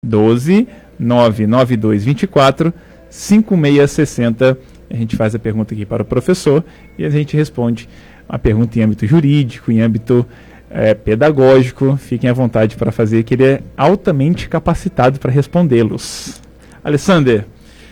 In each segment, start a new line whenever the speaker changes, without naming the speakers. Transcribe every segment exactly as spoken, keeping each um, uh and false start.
doze, nove nove dois dois quatro, cinco seis seis zero. A gente faz a pergunta aqui para o professor e a gente responde a pergunta em âmbito jurídico, em âmbito é, pedagógico. Fiquem à vontade para fazer, que ele é altamente capacitado para respondê-los. Alessander,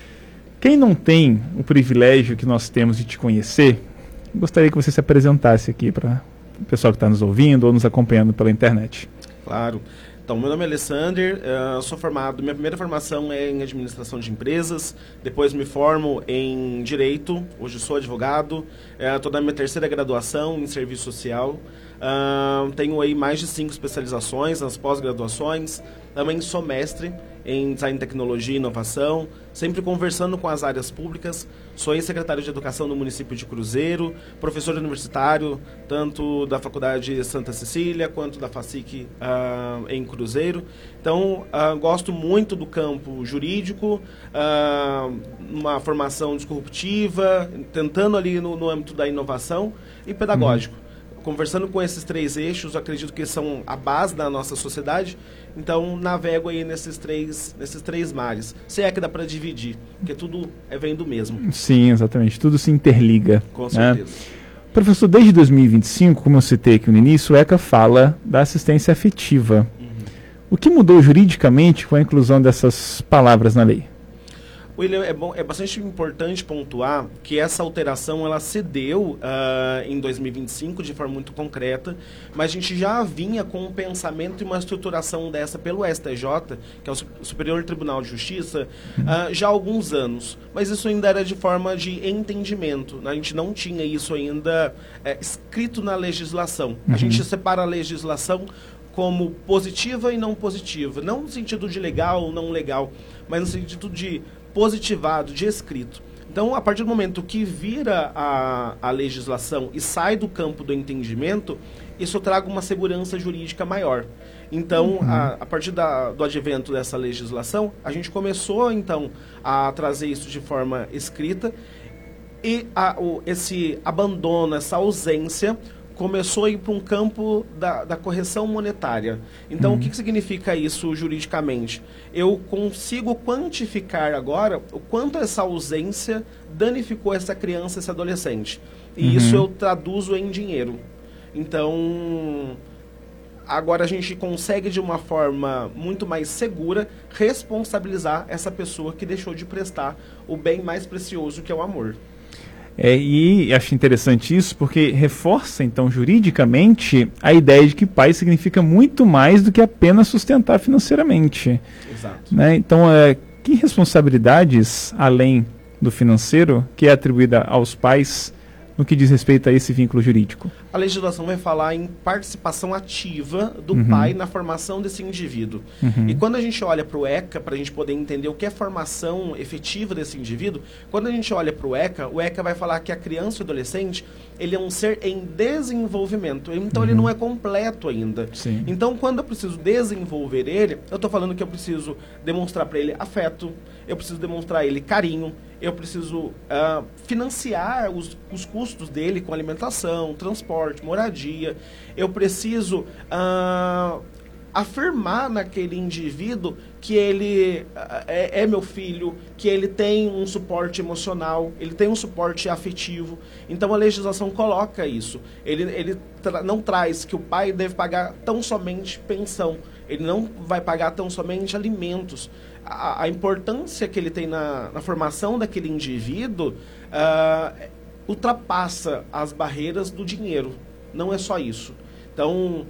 quem não tem o privilégio que nós temos de te conhecer, gostaria que você se apresentasse aqui para o pessoal que está nos ouvindo ou nos acompanhando pela internet.
Claro. Então, meu nome é Alessander, eu sou formado, minha primeira formação é em administração de empresas, depois me formo em direito, hoje sou advogado, estou na minha terceira graduação em serviço social, uh, tenho aí mais de cinco especializações nas pós-graduações, também sou mestre em design, tecnologia e inovação, sempre conversando com as áreas públicas. Sou ex-secretário de Educação no município de Cruzeiro, professor universitário, tanto da Faculdade Santa Cecília, quanto da FACIC uh, em Cruzeiro. Então, uh, gosto muito do campo jurídico, uh, uma formação disruptiva, tentando ali no, no âmbito da inovação e pedagógico. Uhum. Conversando com esses três eixos, eu acredito que são a base da nossa sociedade, então navego aí nesses três, nesses três mares. Se é que dá para dividir, porque tudo é, vem do mesmo.
Sim, exatamente, tudo se interliga.
Com certeza.
Né? Professor, desde dois mil e vinte e cinco, como eu citei aqui no início, o ECA fala da assistência afetiva. Uhum. O que mudou juridicamente com a inclusão dessas palavras na lei?
William, é, bom, é bastante importante pontuar que essa alteração ela se deu uh, em dois mil e vinte e cinco de forma muito concreta, mas a gente já vinha com um pensamento e uma estruturação dessa pelo S T J, que é o Superior Tribunal de Justiça, uh, já há alguns anos. Mas isso ainda era de forma de entendimento, né? A gente não tinha isso ainda é, escrito na legislação. Uhum. A gente separa a legislação como positiva e não positiva, não no sentido de legal ou não legal, mas no sentido de positivado, de escrito. Então, a partir do momento que vira a, a legislação e sai do campo do entendimento, isso traga uma segurança jurídica maior. Então, uhum. a, a partir da, do advento dessa legislação, a gente começou, então, a trazer isso de forma escrita e a, o, esse abandono, essa ausência começou a ir para um campo da, da correção monetária. Então, uhum. o que, que significa isso juridicamente? Eu consigo quantificar agora o quanto essa ausência danificou essa criança, esse adolescente. E uhum. isso eu traduzo em dinheiro. Então, agora a gente consegue, de uma forma muito mais segura, responsabilizar essa pessoa que deixou de prestar o bem mais precioso, que é o amor.
É, e acho interessante isso porque reforça, então, juridicamente, a ideia de que pai significa muito mais do que apenas sustentar financeiramente.
Exato.
Né? Então, é, que responsabilidades, além do financeiro, que é atribuída aos pais no que diz respeito a esse vínculo jurídico?
A legislação vai falar em participação ativa do
uhum.
pai na formação desse indivíduo. Uhum. E quando a gente olha para o ECA, para a gente poder entender o que é formação efetiva desse indivíduo, quando a gente olha para o ECA, o ECA vai falar que a criança e o adolescente, ele é um ser em desenvolvimento, então uhum. ele não é completo ainda.
Sim.
Então, quando eu preciso desenvolver ele, eu estou falando que eu preciso demonstrar para ele afeto, eu preciso demonstrar ele carinho, eu preciso uh, financiar os, os custos dele com alimentação, transporte, moradia. Eu preciso uh, afirmar naquele indivíduo que ele uh, é, é meu filho, que ele tem um suporte emocional, ele tem um suporte afetivo. Então a legislação coloca isso. Ele, ele tra- não traz que o pai deve pagar tão somente pensão. Ele não vai pagar tão somente alimentos. A, a importância que ele tem na, na formação daquele indivíduo uh, ultrapassa as barreiras do dinheiro. Não é só isso. Então,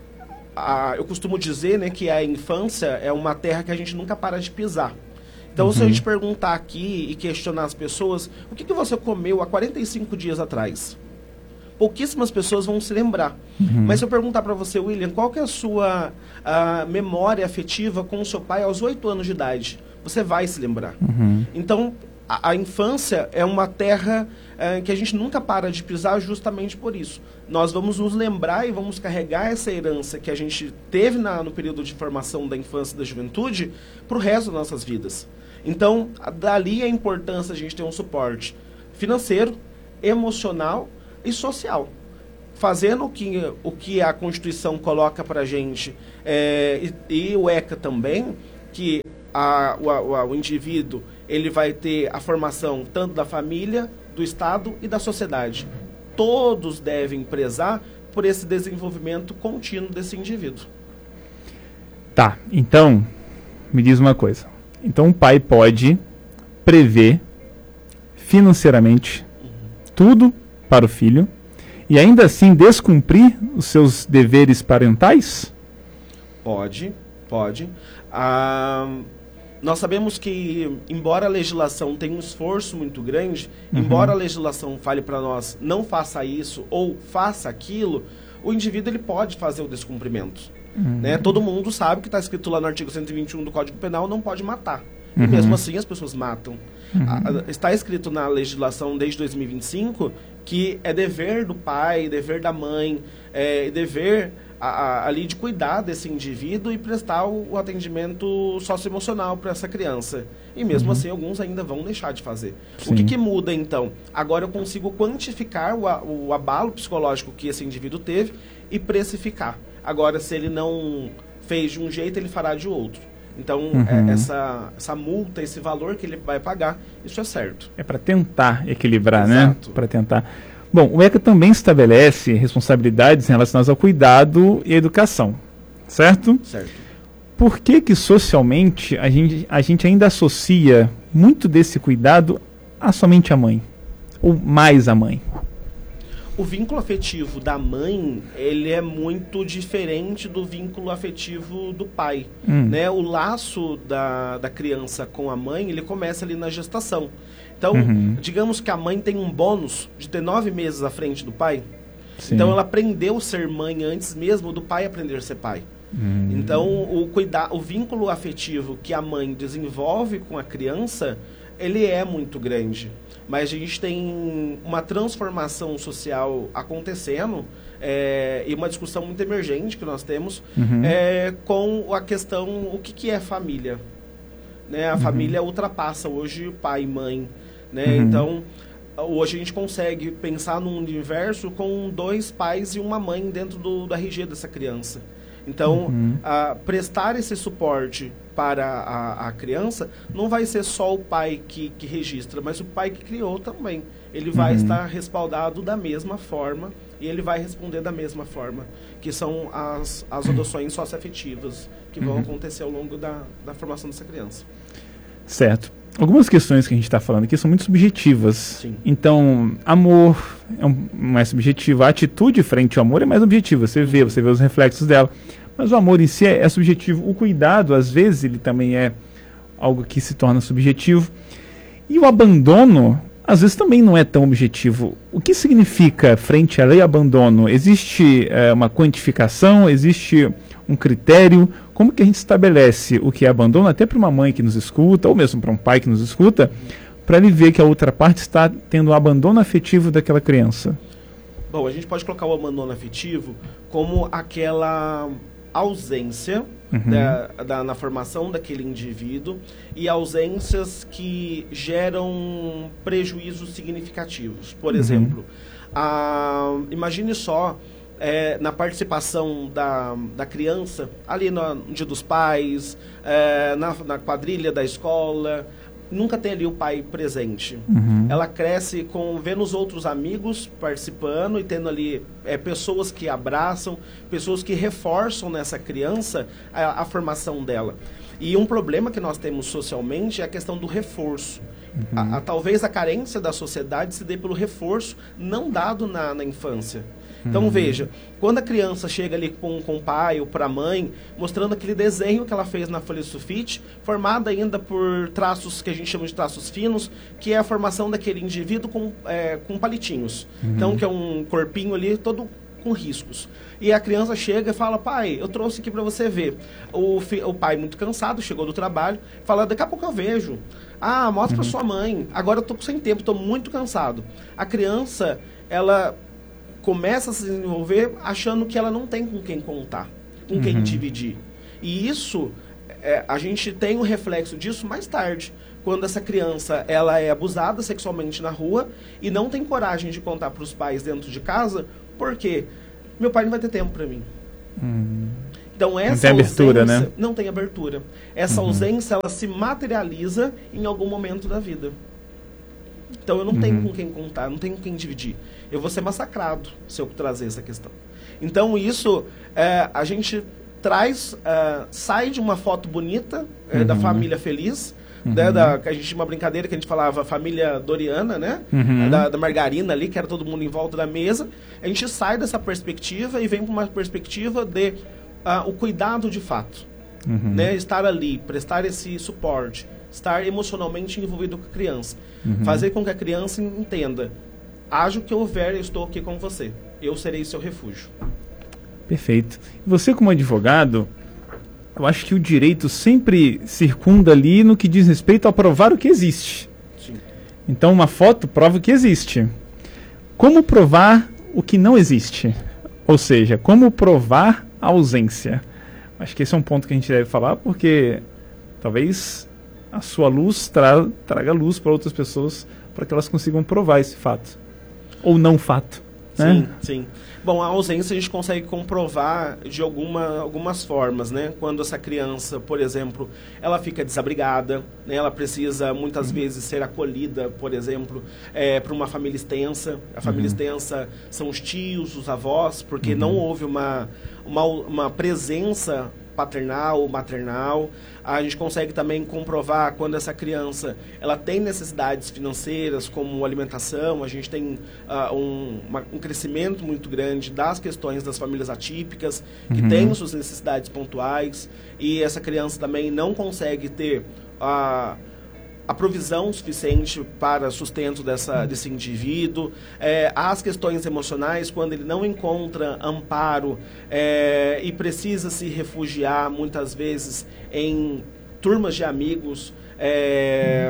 a, eu costumo dizer, né, que a infância é uma terra que a gente nunca para de pisar. Então, uhum. se a gente perguntar aqui e questionar as pessoas, o que, que você comeu há quarenta e cinco dias atrás? Pouquíssimas pessoas vão se lembrar. Uhum. Mas se eu perguntar para você, William, qual que é a sua a memória afetiva com o seu pai aos oito anos de idade? Você vai se lembrar. Uhum. Então, a, a infância é uma terra é, que a gente nunca para de pisar justamente por isso. Nós vamos nos lembrar e vamos carregar essa herança que a gente teve na, no período de formação da infância e da juventude para o resto das nossas vidas. Então, dali a importância de a gente ter um suporte financeiro, emocional e social, fazendo o que, o que a Constituição coloca para a gente, é, e, e o ECA também, que a, o, a, o indivíduo ele vai ter a formação tanto da família, do Estado e da sociedade. Todos devem prezar por esse desenvolvimento contínuo desse indivíduo.
Tá, então, me diz uma coisa. Então o pai pode prever financeiramente uhum. tudo para o filho e ainda assim descumprir os seus deveres parentais?
Pode, pode. Ah, nós sabemos que, embora a legislação tenha um esforço muito grande, uhum. embora a legislação fale para nós não faça isso ou faça aquilo, o indivíduo ele pode fazer o descumprimento. Uhum. Né? Todo mundo sabe que está escrito lá no artigo cento e vinte e um do Código Penal, não pode matar. Uhum. E mesmo assim as pessoas matam. Uhum. A, a, está escrito na legislação desde dois mil e vinte e cinco que é dever do pai, dever da mãe, é dever a, a, ali de cuidar desse indivíduo e prestar o, o atendimento socioemocional para essa criança. E mesmo uhum. assim alguns ainda vão deixar de fazer. Sim. O que, que muda então? Agora eu consigo quantificar o, o abalo psicológico que esse indivíduo teve e precificar. Agora, se ele não fez de um jeito, ele fará de outro. Então, uhum. é, essa, essa multa, esse valor que ele vai pagar, isso é certo. É para tentar equilibrar, Exato. né? Para tentar. Bom, o ECA também estabelece responsabilidades relacionadas ao cuidado e à educação, certo? Certo. Por que que socialmente a gente, a gente ainda associa muito desse cuidado a somente a mãe? Ou mais a mãe? O vínculo afetivo da mãe, ele é muito diferente do vínculo afetivo do pai. Hum. Né? O laço da, da criança com a mãe, ele começa ali na gestação. Então, uhum. digamos que a mãe tem um bônus de ter nove meses à frente do pai. Sim. Então, ela aprendeu a ser mãe antes mesmo do pai aprender a ser pai. Hum. Então, o, cuida, o vínculo afetivo que a mãe desenvolve com a criança, ele é muito grande. Mas a gente tem uma transformação social acontecendo é, e uma discussão muito emergente que nós temos uhum. é, com a questão, o que, que é família? Né? A uhum. família ultrapassa hoje pai e mãe. Né? Uhum. Então, hoje a gente consegue pensar num universo com dois pais e uma mãe dentro do, do R G dessa criança. Então, uhum. a, prestar esse suporte para a, a criança não vai ser só o pai que, que registra, mas o pai que criou também. Ele vai uhum. estar respaldado da mesma forma e ele vai responder da mesma forma, que são as, as adoções socioafetivas que uhum. vão acontecer ao longo da, da formação dessa criança. Certo. Algumas questões que a gente está falando aqui são muito subjetivas. Sim. Então, amor é um, mais subjetivo. A atitude frente ao amor é mais objetiva. Você vê, você vê os reflexos dela. Mas o amor em si é, é subjetivo. O cuidado, às vezes, ele também é algo que se torna subjetivo. E o abandono, às vezes, também não é tão objetivo. O que significa frente à lei abandono? Existe é, uma quantificação? Existe um critério? Como que a gente estabelece o que é abandono, até para uma mãe que nos escuta, ou mesmo para um pai que nos escuta, para ele ver que a outra parte está tendo um abandono afetivo daquela criança? Bom, a gente pode colocar o abandono afetivo como aquela ausência uhum. da, da, na formação daquele indivíduo e ausências que geram prejuízos significativos. Por uhum. exemplo, a, imagine só É, na participação da, da criança, ali no, no dia dos pais, é, na, na quadrilha da escola, nunca tem ali o pai presente. Uhum. Ela cresce com, vendo os outros amigos participando e tendo ali é, pessoas que abraçam, pessoas que reforçam nessa criança a, a formação dela. E um problema que nós temos socialmente é a questão do reforço. Uhum. A, a, talvez a carência da sociedade se dê pelo reforço não dado na, na infância. Então, uhum. veja, quando a criança chega ali com, com o pai ou para a mãe, mostrando aquele desenho que ela fez na folha de sulfite, formada ainda por traços que a gente chama de traços finos, que é a formação daquele indivíduo com, é, com palitinhos. Uhum. Então, que é um corpinho ali todo com riscos. E a criança chega e fala, pai, eu trouxe aqui para você ver. O, fi, o pai, muito cansado, chegou do trabalho, fala, daqui a pouco eu vejo. Ah, mostra uhum. para sua mãe. Agora eu tô sem tempo, estou muito cansado. A criança, ela começa a se desenvolver achando que ela não tem com quem contar, com uhum. quem dividir. E isso, é, a gente tem um reflexo disso mais tarde, quando essa criança ela é abusada sexualmente na rua e não tem coragem de contar para os pais dentro de casa, porque meu pai não vai ter tempo para mim. Uhum. Então essa
não tem abertura,
ausência,
né?
Não tem abertura. Essa
Uhum.
ausência, ela se materializa em algum momento da vida. Então eu não uhum. tenho com quem contar, não tenho com quem dividir. Eu vou ser massacrado se eu trazer essa questão. Então isso, é, a gente traz, é, sai de uma foto bonita é, uhum. da família feliz, uhum. né, da, que a gente tinha uma brincadeira que a gente falava família Doriana, né? Uhum. Da, da margarina ali, que era todo mundo em volta da mesa. A gente sai dessa perspectiva e vem para uma perspectiva de uh, o cuidado de fato. Uhum. Né? Estar ali, prestar esse suporte, estar emocionalmente envolvido com a criança. Uhum. Fazer com que a criança entenda, haja o que houver, eu estou aqui com você. Eu serei seu refúgio.
Perfeito. Você como advogado, eu acho que o direito sempre circunda ali no que diz respeito a provar o que existe. Sim. Então uma foto prova o que existe. Como provar o que não existe? Ou seja, como provar a ausência? Acho que esse é um ponto que a gente deve falar, porque talvez a sua luz tra traga luz para outras pessoas, para que elas consigam provar esse fato. Ou não fato.
Sim,
né?
sim. Bom, a ausência a gente consegue comprovar de alguma, algumas formas, né? Quando essa criança, por exemplo, ela fica desabrigada, né? Ela precisa muitas uhum. vezes ser acolhida, por exemplo, é, para uma família extensa. A família uhum. extensa são os tios, os avós, porque uhum. não houve uma, uma, uma presença paternal ou maternal. A gente consegue também comprovar quando essa criança ela tem necessidades financeiras, como alimentação. A gente tem uh, um, uma, um crescimento muito grande das questões das famílias atípicas, que uhum. têm suas necessidades pontuais, e essa criança também não consegue ter a uh, a provisão suficiente para sustento dessa, desse indivíduo. É, as questões emocionais, quando ele não encontra amparo é, e precisa se refugiar, muitas vezes, em turmas de amigos, é,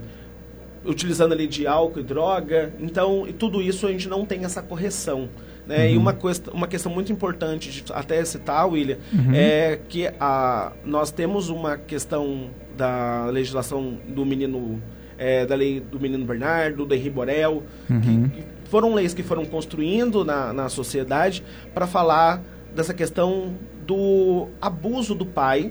utilizando ali de álcool e droga. Então, e tudo isso a gente não tem essa correção. Né? Uhum. E uma, uma questão muito importante, de até citar, William, uhum. é que a, nós temos uma questão da legislação do menino, é, da lei do menino Bernardo, do Henri Borel, uhum. que, que foram leis que foram construindo na, na sociedade para falar dessa questão do abuso do pai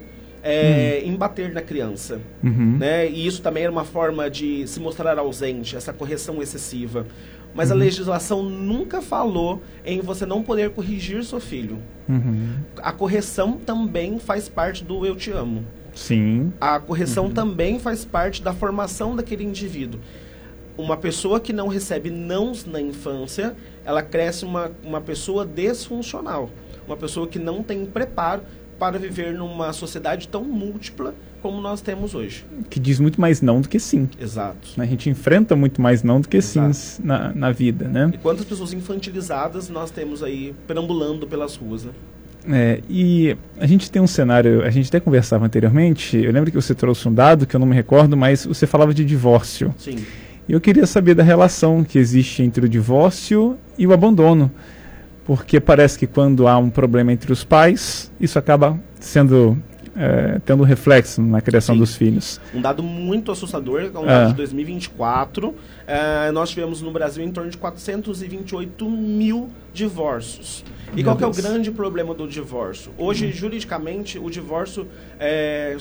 é, uhum. em bater na criança. Uhum. Né? E isso também era uma forma de se mostrar ausente, essa correção excessiva. Mas uhum. a legislação nunca falou em você não poder corrigir seu filho. Uhum. A correção também faz parte do eu te amo.
Sim.
A correção
uhum.
também faz parte da formação daquele indivíduo. Uma pessoa que não recebe nãos na infância, ela cresce uma, uma pessoa disfuncional. Uma pessoa que não tem preparo para viver numa sociedade tão múltipla como nós temos hoje.
Que diz muito mais não do que sim.
Exato.
A gente enfrenta muito mais não do que
Exato.
sim na, na vida, né?
E quantas pessoas infantilizadas nós temos aí perambulando pelas ruas, né?
É, e a gente tem um cenário, a gente até conversava anteriormente, eu lembro que você trouxe um dado que eu não me recordo, mas você falava de divórcio.
Sim.
E eu queria saber da relação que existe entre o divórcio e o abandono, porque parece que quando há um problema entre os pais, isso acaba sendo... É, tendo reflexo na criação Sim. dos filhos.
Um dado muito assustador, é um dado é. de dois mil e vinte e quatro. É, nós tivemos no Brasil em torno de quatrocentos e vinte e oito mil divórcios. E Meu qual que é o grande problema do divórcio? Hoje, hum. juridicamente, o divórcio é...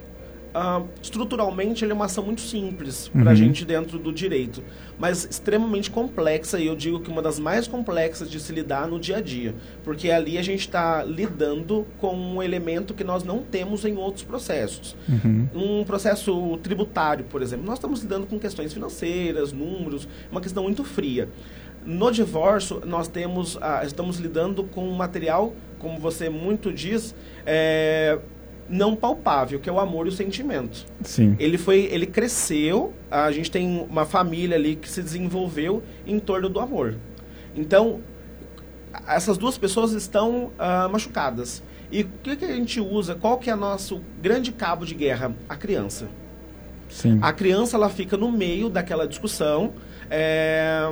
Uh, estruturalmente ele é uma ação muito simples para a uhum. gente dentro do direito, mas extremamente complexa, e eu digo que uma das mais complexas de se lidar no dia a dia, porque ali a gente está lidando com um elemento que nós não temos em outros processos. Uhum. Um processo tributário, por exemplo, nós estamos lidando com questões financeiras, números, uma questão muito fria. No divórcio, nós temos, uh, estamos lidando com um material, como você muito diz, é, não palpável, que é o amor e o sentimento.
Sim.
Ele foi, ele cresceu, a gente tem uma família ali que se desenvolveu em torno do amor. Então, essas duas pessoas estão uh, machucadas. E o que, que a gente usa? Qual que é o nosso grande cabo de guerra? A criança.
Sim.
A criança, ela fica no meio daquela discussão, é,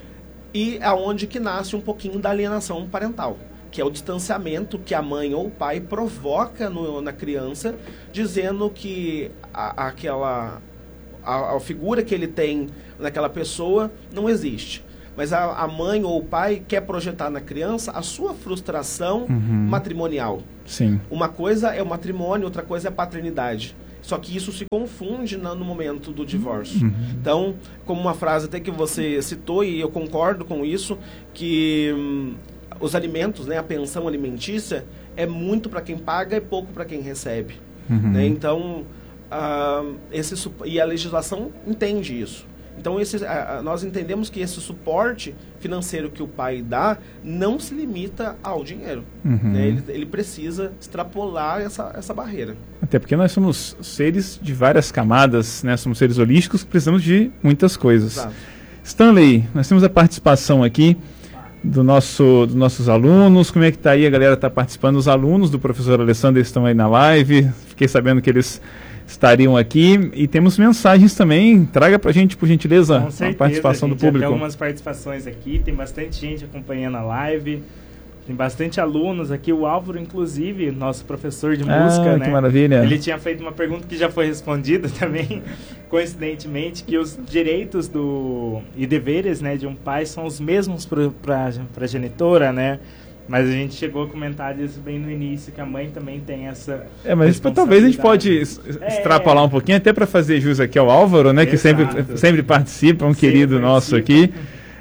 e é onde que nasce um pouquinho da alienação parental, que é o distanciamento que a mãe ou o pai provoca no, na criança, dizendo que a, aquela, a, a figura que ele tem naquela pessoa não existe. mas a, a mãe ou o pai quer projetar na criança a sua frustração uhum. matrimonial.
Sim.
Uma coisa é o matrimônio, outra coisa é a paternidade. Só que isso se confunde no, no momento do divórcio. Uhum. Então, como uma frase até que você citou, e eu concordo com isso, que hum, os alimentos, né, a pensão alimentícia, é muito para quem paga e pouco para quem recebe. Uhum. Né? Então, uh, esse, e a legislação entende isso. Então, esse, uh, nós entendemos que esse suporte financeiro que o pai dá não se limita ao dinheiro. Uhum. Né? Ele, ele precisa extrapolar essa, essa barreira.
Até porque nós somos seres de várias camadas, né? Somos seres holísticos que precisamos de muitas coisas. Exato. Stanley, nós temos a participação aqui do nosso, dos nossos alunos. Como é que está aí? A galera está participando. Os alunos do professor Alessandro estão aí na live. Fiquei sabendo que eles estariam aqui. E temos mensagens também. Traga para a gente, por gentileza,
Com certeza,
a participação
gente,
do público.
Tem algumas participações aqui. Tem bastante gente acompanhando a live. Tem bastante alunos aqui. O Álvaro, inclusive, nosso professor de
ah,
música,
que
né?
maravilha.
Ele tinha feito uma pergunta que já foi respondida também, coincidentemente, que os direitos do, e deveres, né, de um pai são os mesmos para a genitora, né? Mas a gente chegou a comentar isso bem no início, que a mãe também tem essa
É, mas talvez a gente pode extrapolar é. um pouquinho, até para fazer jus aqui ao Álvaro, né? Exato. Que sempre, sempre participa, um Sim, querido participa. nosso aqui.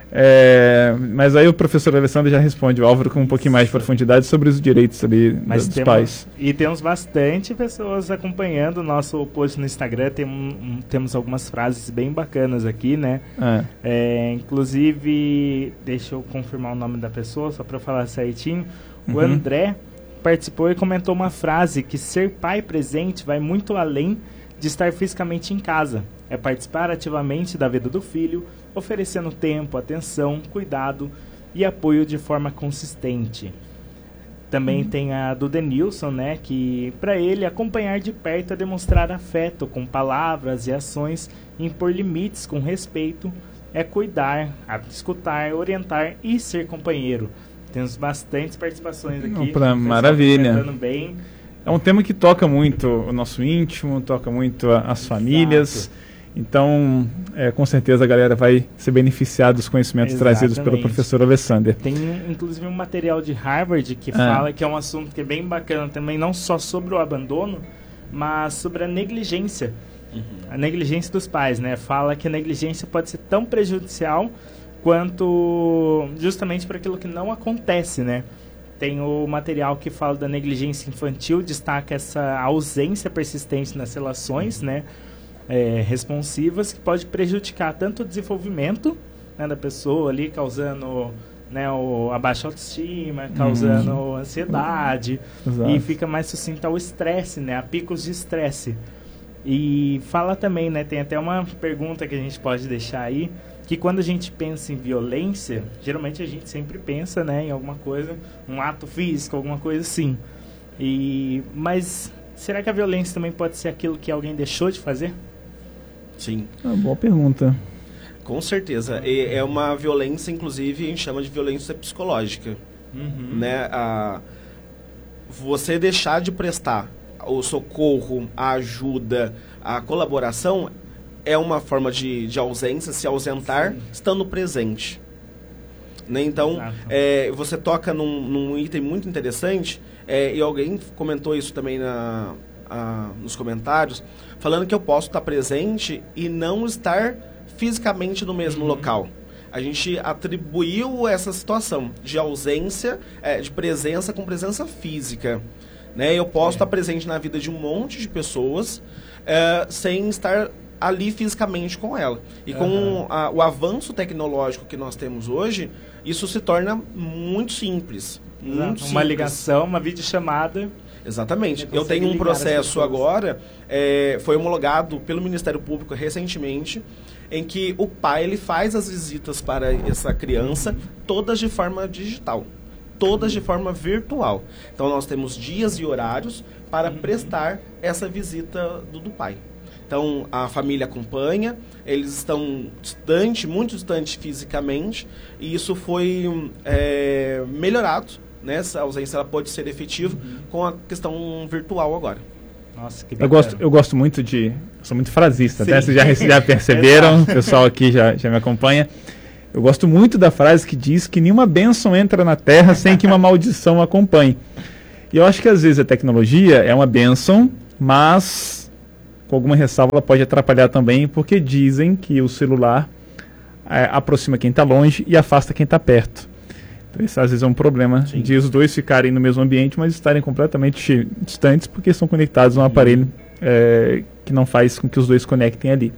É, mas aí o professor Alessandro já responde o Álvaro com um pouquinho mais de profundidade sobre os direitos ali
mas
dos
temos,
pais.
E temos bastante pessoas acompanhando o nosso post no Instagram. Tem um, um, temos algumas frases bem bacanas aqui, né? É. É, inclusive, deixa eu confirmar o nome da pessoa, só para falar certinho. O uhum. André participou e comentou uma frase que ser pai presente vai muito além de estar fisicamente em casa. É participar ativamente da vida do filho, oferecendo tempo, atenção, cuidado e apoio de forma consistente. Também hum. tem a do Denilson, né, que para ele acompanhar de perto é demonstrar afeto com palavras e ações, impor limites com respeito, é cuidar, escutar, orientar e ser companheiro. Temos bastantes participações aqui.
Opa, maravilha.
Bem.
É um tema que toca muito o nosso íntimo, toca muito a, as Exato. famílias. Então, é, com certeza a galera vai ser beneficiada dos conhecimentos Exatamente. trazidos pelo professor Alessandro.
Tem, inclusive, um material de Harvard que ah. fala que é um assunto que é bem bacana também, não só sobre o abandono, mas sobre a negligência. Uhum. A negligência dos pais, né? Fala que a negligência pode ser tão prejudicial quanto justamente para aquilo que não acontece, né? Tem o material que fala da negligência infantil, destaca essa ausência persistente nas relações, né? É, responsivas, que pode prejudicar tanto o desenvolvimento, né, da pessoa ali, causando, né, o, a baixa autoestima, causando uhum. ansiedade, Exato. e fica mais sucinto ao estresse, né, a picos de estresse. E fala também, né, tem até uma pergunta que a gente pode deixar aí, que quando a gente pensa em violência, geralmente a gente sempre pensa, né, em alguma coisa, um ato físico, alguma coisa assim. E, mas será que a violência também pode ser aquilo que alguém deixou de fazer?
Sim.
Ah, boa pergunta.
Com certeza. E é uma violência, inclusive, a gente chama de violência psicológica. Uhum. Né? A, você deixar de prestar o socorro, a ajuda, a colaboração é uma forma de, de ausência, se ausentar, Sim. estando presente. Né? Então, é, você toca num, num item muito interessante, é, e alguém comentou isso também na... Ah, nos comentários, falando que eu posso estar presente e não estar fisicamente no mesmo uhum. local. A gente atribuiu essa situação de ausência, é, de presença com presença física. Né? Eu posso é. estar presente na vida de um monte de pessoas é, sem estar ali fisicamente com ela. E uhum. com a, o avanço tecnológico que nós temos hoje, isso se torna muito simples. Muito
uma
simples.
ligação, uma videochamada.
Exatamente. Eu tenho um processo agora, é, foi homologado pelo Ministério Público recentemente, em que o pai ele faz as visitas para essa criança, todas de forma digital, todas de forma virtual. Então nós temos dias e horários para prestar essa visita do, do pai. Então a família acompanha, eles estão distante, muito distante fisicamente, e isso foi é, melhorado. Né? Essa ausência ela pode ser efetiva uhum. com a questão virtual agora.
Nossa, que
eu gosto, eu gosto muito de... Sou muito frasista, até vocês já, já perceberam, o pessoal aqui já, já me acompanha. Eu gosto muito da frase que diz que nenhuma bênção entra na terra sem que uma maldição acompanhe. E eu acho que às vezes a tecnologia é uma bênção, mas com alguma ressalva ela pode atrapalhar também, porque dizem que o celular é, aproxima quem está longe e afasta quem está perto. Então isso às vezes é um problema. Sim. De os dois ficarem no mesmo ambiente, mas estarem completamente distantes porque estão conectados a um aparelho é, que não faz com que os dois conectem ali.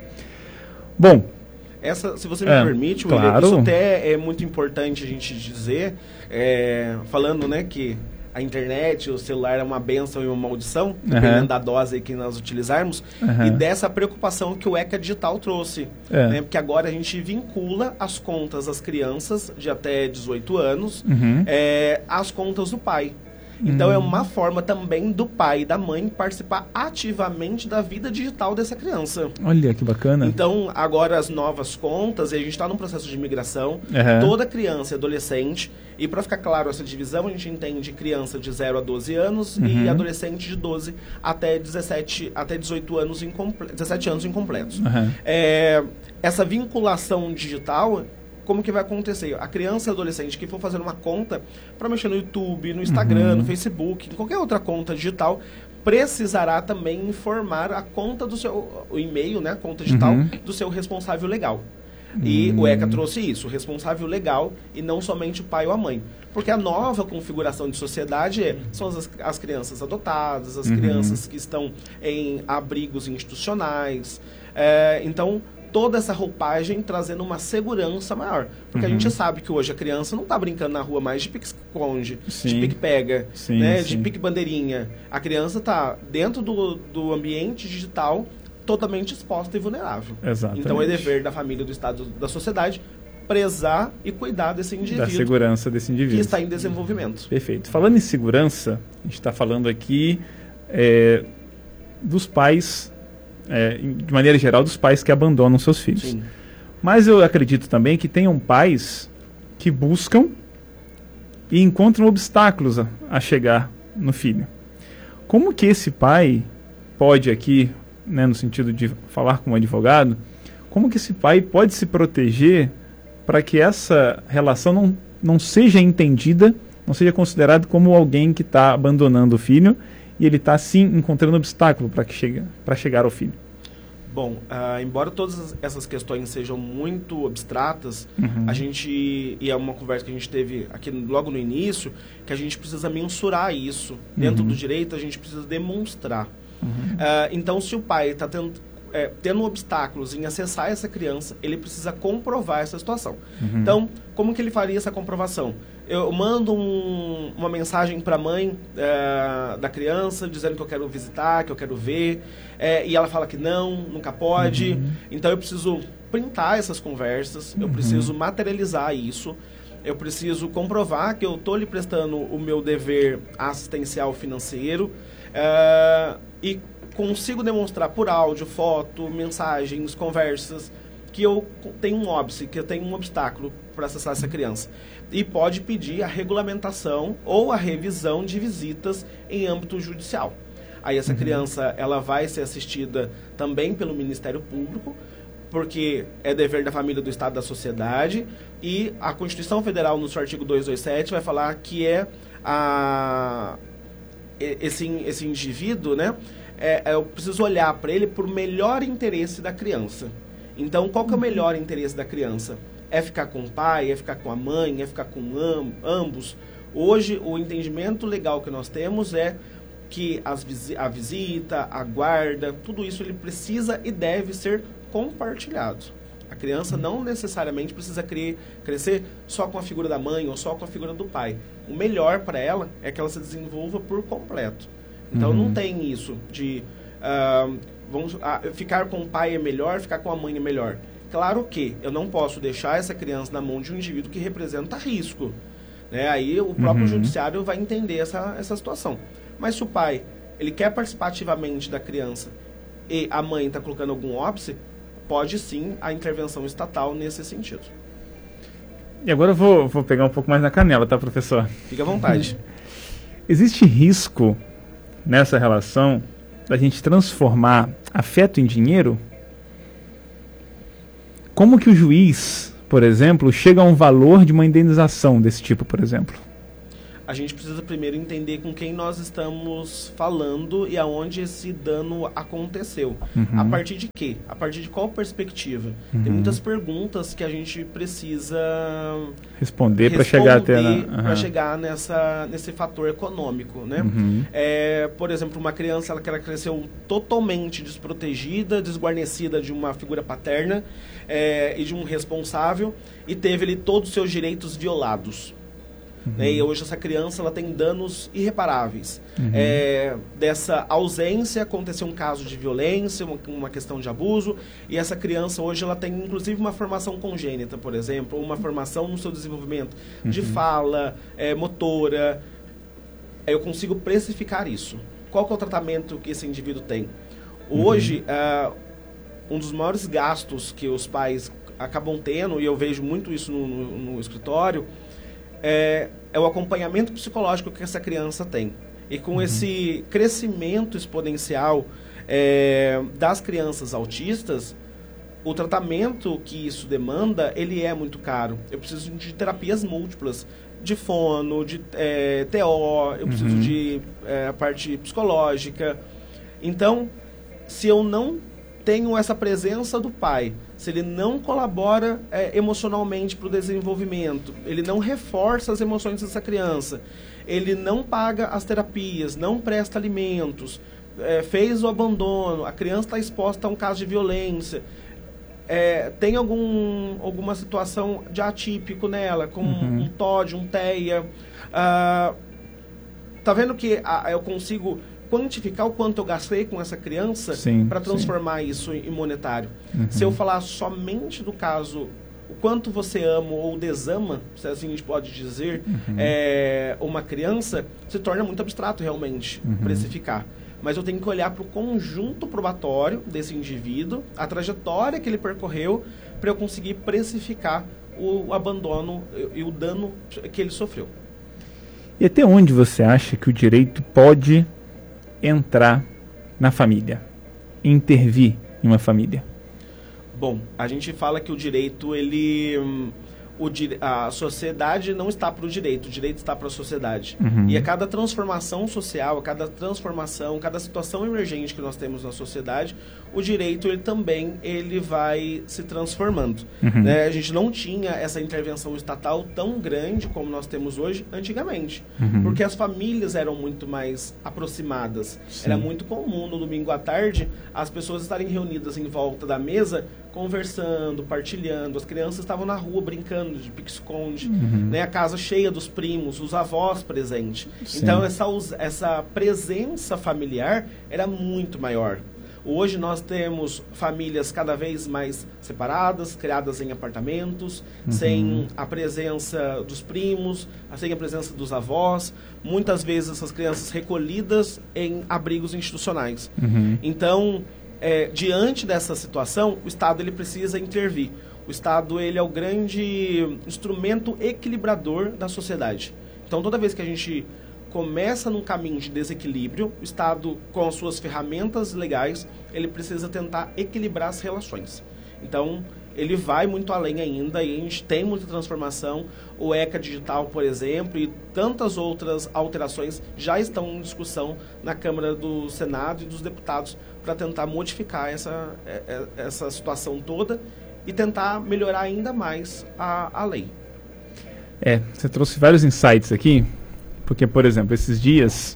Bom,
essa, se você me
é,
permite,
claro.
William, isso até é muito importante a gente dizer, é, falando, né, que a internet, o celular é uma bênção e uma maldição, dependendo uhum. da dose que nós utilizarmos, uhum. e dessa preocupação que o ECA Digital trouxe. É. Né, porque agora a gente vincula as contas das crianças de até dezoito anos uhum. é, às contas do pai. Então hum. é uma forma também do pai e da mãe participar ativamente da vida digital dessa criança.
Olha, que bacana.
Então, agora as novas contas, e a gente está num processo de migração, uhum. toda criança e adolescente, e para ficar claro essa divisão, a gente entende criança de zero a doze anos uhum. e adolescente de doze até dezessete, até dezoito anos, incomple- dezessete anos incompletos. Uhum. É, essa vinculação digital... Como que vai acontecer? A criança e adolescente que for fazer uma conta para mexer no YouTube, no Instagram, uhum. no Facebook, em qualquer outra conta digital, precisará também informar a conta do seu, o e-mail, né, a conta digital uhum. do seu responsável legal. E uhum. o ECA trouxe isso, o responsável legal e não somente o pai ou a mãe. Porque a nova configuração de sociedade é, são as, as crianças adotadas, as uhum. crianças que estão em abrigos institucionais. É, então... toda essa roupagem trazendo uma segurança maior. Porque uhum. a gente sabe que hoje a criança não está brincando na rua mais de pique-esconde, de pique-pega, né, de pique-bandeirinha. A criança está dentro do, do ambiente digital totalmente exposta e vulnerável.
Exatamente.
Então é dever da família, do Estado, da sociedade, prezar e cuidar desse indivíduo.
Da segurança desse indivíduo.
Que está em desenvolvimento.
Perfeito. Falando em segurança, a gente está falando aqui é, dos pais... É, de maneira geral, dos pais que abandonam seus filhos. Sim. Mas eu acredito também que tenham pais que buscam e encontram obstáculos a, a chegar no filho. Como que esse pai pode aqui, né, no sentido de falar com um advogado, como que esse pai pode se proteger para que essa relação não, não seja entendida, não seja considerado como alguém que está abandonando o filho e ele está, sim, encontrando obstáculo para que chegue, para chegar ao filho?
Bom, uh, embora todas essas questões sejam muito abstratas, uhum. a gente, e é uma conversa que a gente teve aqui logo no início, que a gente precisa mensurar isso. Uhum. Dentro do direito, a gente precisa demonstrar. Uhum. Uh, então, se o pai está tendo, é, tendo obstáculos em acessar essa criança, ele precisa comprovar essa situação. Uhum. Então, como que ele faria essa comprovação? Eu mando um, uma mensagem para a mãe é, da criança, dizendo que eu quero visitar, que eu quero ver, é, e ela fala que não, nunca pode. Uhum. Então eu preciso printar essas conversas, eu uhum. preciso materializar isso, eu preciso comprovar que eu estou lhe prestando o meu dever assistencial financeiro é, e consigo demonstrar por áudio, foto, mensagens, conversas, que eu tenho um óbice, que eu tenho um obstáculo para acessar essa criança. E pode pedir a regulamentação ou a revisão de visitas em âmbito judicial. Aí essa uhum. criança ela vai ser assistida também pelo Ministério Público, porque é dever da família, do Estado, da sociedade, e a Constituição Federal, no seu artigo duzentos e vinte e sete, vai falar que é a, esse, esse indivíduo, né, é, eu preciso olhar para ele por melhor interesse da criança. Então, qual que é o melhor interesse da criança? É ficar com o pai, é ficar com a mãe, é ficar com am- ambos? Hoje, o entendimento legal que nós temos é que as visi- a visita, a guarda, tudo isso ele precisa e deve ser compartilhado. A criança não necessariamente precisa cre- crescer só com a figura da mãe ou só com a figura do pai. O melhor para ela é que ela se desenvolva por completo. Então, uhum. não tem isso de... Uh, vamos, ah, ficar com o pai é melhor, ficar com a mãe é melhor. Claro que eu não posso deixar essa criança na mão de um indivíduo que representa risco. Né? Aí o próprio uhum. judiciário vai entender essa, essa situação. Mas se o pai ele quer participar ativamente da criança e a mãe está colocando algum óbice, pode sim a intervenção estatal nesse sentido.
E agora eu vou, vou pegar um pouco mais na canela, tá, professor?
Fique à vontade.
Existe risco nessa relação da gente transformar afeto em dinheiro? Como que o juiz por exemplo, chega a um valor de uma indenização desse tipo, por exemplo?
A gente precisa primeiro entender com quem nós estamos falando e aonde esse dano aconteceu. Uhum. A partir de quê? A partir de qual perspectiva? Uhum. Tem muitas perguntas que a gente precisa
responder para chegar até na... uhum.
para chegar nessa, nesse fator econômico, né? Uhum. É, por exemplo, uma criança ela, que ela cresceu totalmente desprotegida, desguarnecida de uma figura paterna é, e de um responsável e teve ali todos os seus direitos violados. Uhum. Né? E hoje essa criança ela tem danos irreparáveis. Uhum. É, dessa ausência aconteceu um caso de violência, uma, uma questão de abuso, e essa criança hoje ela tem inclusive uma formação congênita, por exemplo, ou uma formação no seu desenvolvimento uhum. de fala, é, motora. Eu consigo precificar isso. Qual que é o tratamento que esse indivíduo tem? Hoje, uhum. uh, um dos maiores gastos que os pais acabam tendo, e eu vejo muito isso no, no, no escritório, É, é o acompanhamento psicológico que essa criança tem. E com uhum. esse crescimento exponencial é, das crianças autistas, o tratamento que isso demanda, ele é muito caro. Eu preciso de terapias múltiplas, de fono, de é, T O, eu preciso uhum. de é, a parte psicológica. Então, se eu não tenho essa presença do pai, se ele não colabora é, emocionalmente para o desenvolvimento, ele não reforça as emoções dessa criança, ele não paga as terapias, não presta alimentos, é, fez o abandono, a criança está exposta a um caso de violência, é, tem algum, alguma situação de atípico nela, como uhum. um T O D, um T E A, ah, tá vendo que ah, eu consigo quantificar o quanto eu gastei com essa criança para transformar sim. isso em monetário. Uhum. Se eu falar somente do caso, o quanto você ama ou desama, se assim a gente pode dizer, uhum. é, uma criança, se torna muito abstrato realmente uhum. precificar. Mas eu tenho que olhar para o conjunto probatório desse indivíduo, a trajetória que ele percorreu, para eu conseguir precificar o, o abandono e, e o dano que ele sofreu.
E até onde você acha que o direito pode entrar na família, intervir em uma família?
Bom, a gente fala que o direito, ele, o, a sociedade não está para o direito, o direito está para a sociedade. Uhum. E a cada transformação social, a cada transformação, cada situação emergente que nós temos na sociedade, o direito ele também ele vai se transformando. Uhum. Né? A gente não tinha essa intervenção estatal tão grande como nós temos hoje antigamente, uhum. porque as famílias eram muito mais aproximadas. Sim. Era muito comum no domingo à tarde as pessoas estarem reunidas em volta da mesa conversando, partilhando. As crianças estavam na rua brincando de pique-esconde, uhum. né? A casa cheia dos primos, os avós presentes. Sim. Então essa, essa presença familiar era muito maior. Hoje nós temos famílias cada vez mais separadas, criadas em apartamentos, uhum. sem a presença dos primos, sem a presença dos avós. Muitas vezes essas crianças recolhidas em abrigos institucionais. Uhum. Então, é, diante dessa situação, o Estado ele precisa intervir. O Estado ele é o grande instrumento equilibrador da sociedade. Então, toda vez que a gente começa num caminho de desequilíbrio, o Estado, com as suas ferramentas legais, ele precisa tentar equilibrar as relações. Então, ele vai muito além ainda, e a gente tem muita transformação. O ECA Digital, por exemplo, e tantas outras alterações já estão em discussão na Câmara do Senado e dos deputados para tentar modificar essa, essa situação toda e tentar melhorar ainda mais a, a lei.
É, você trouxe vários insights aqui. Porque, por exemplo, esses dias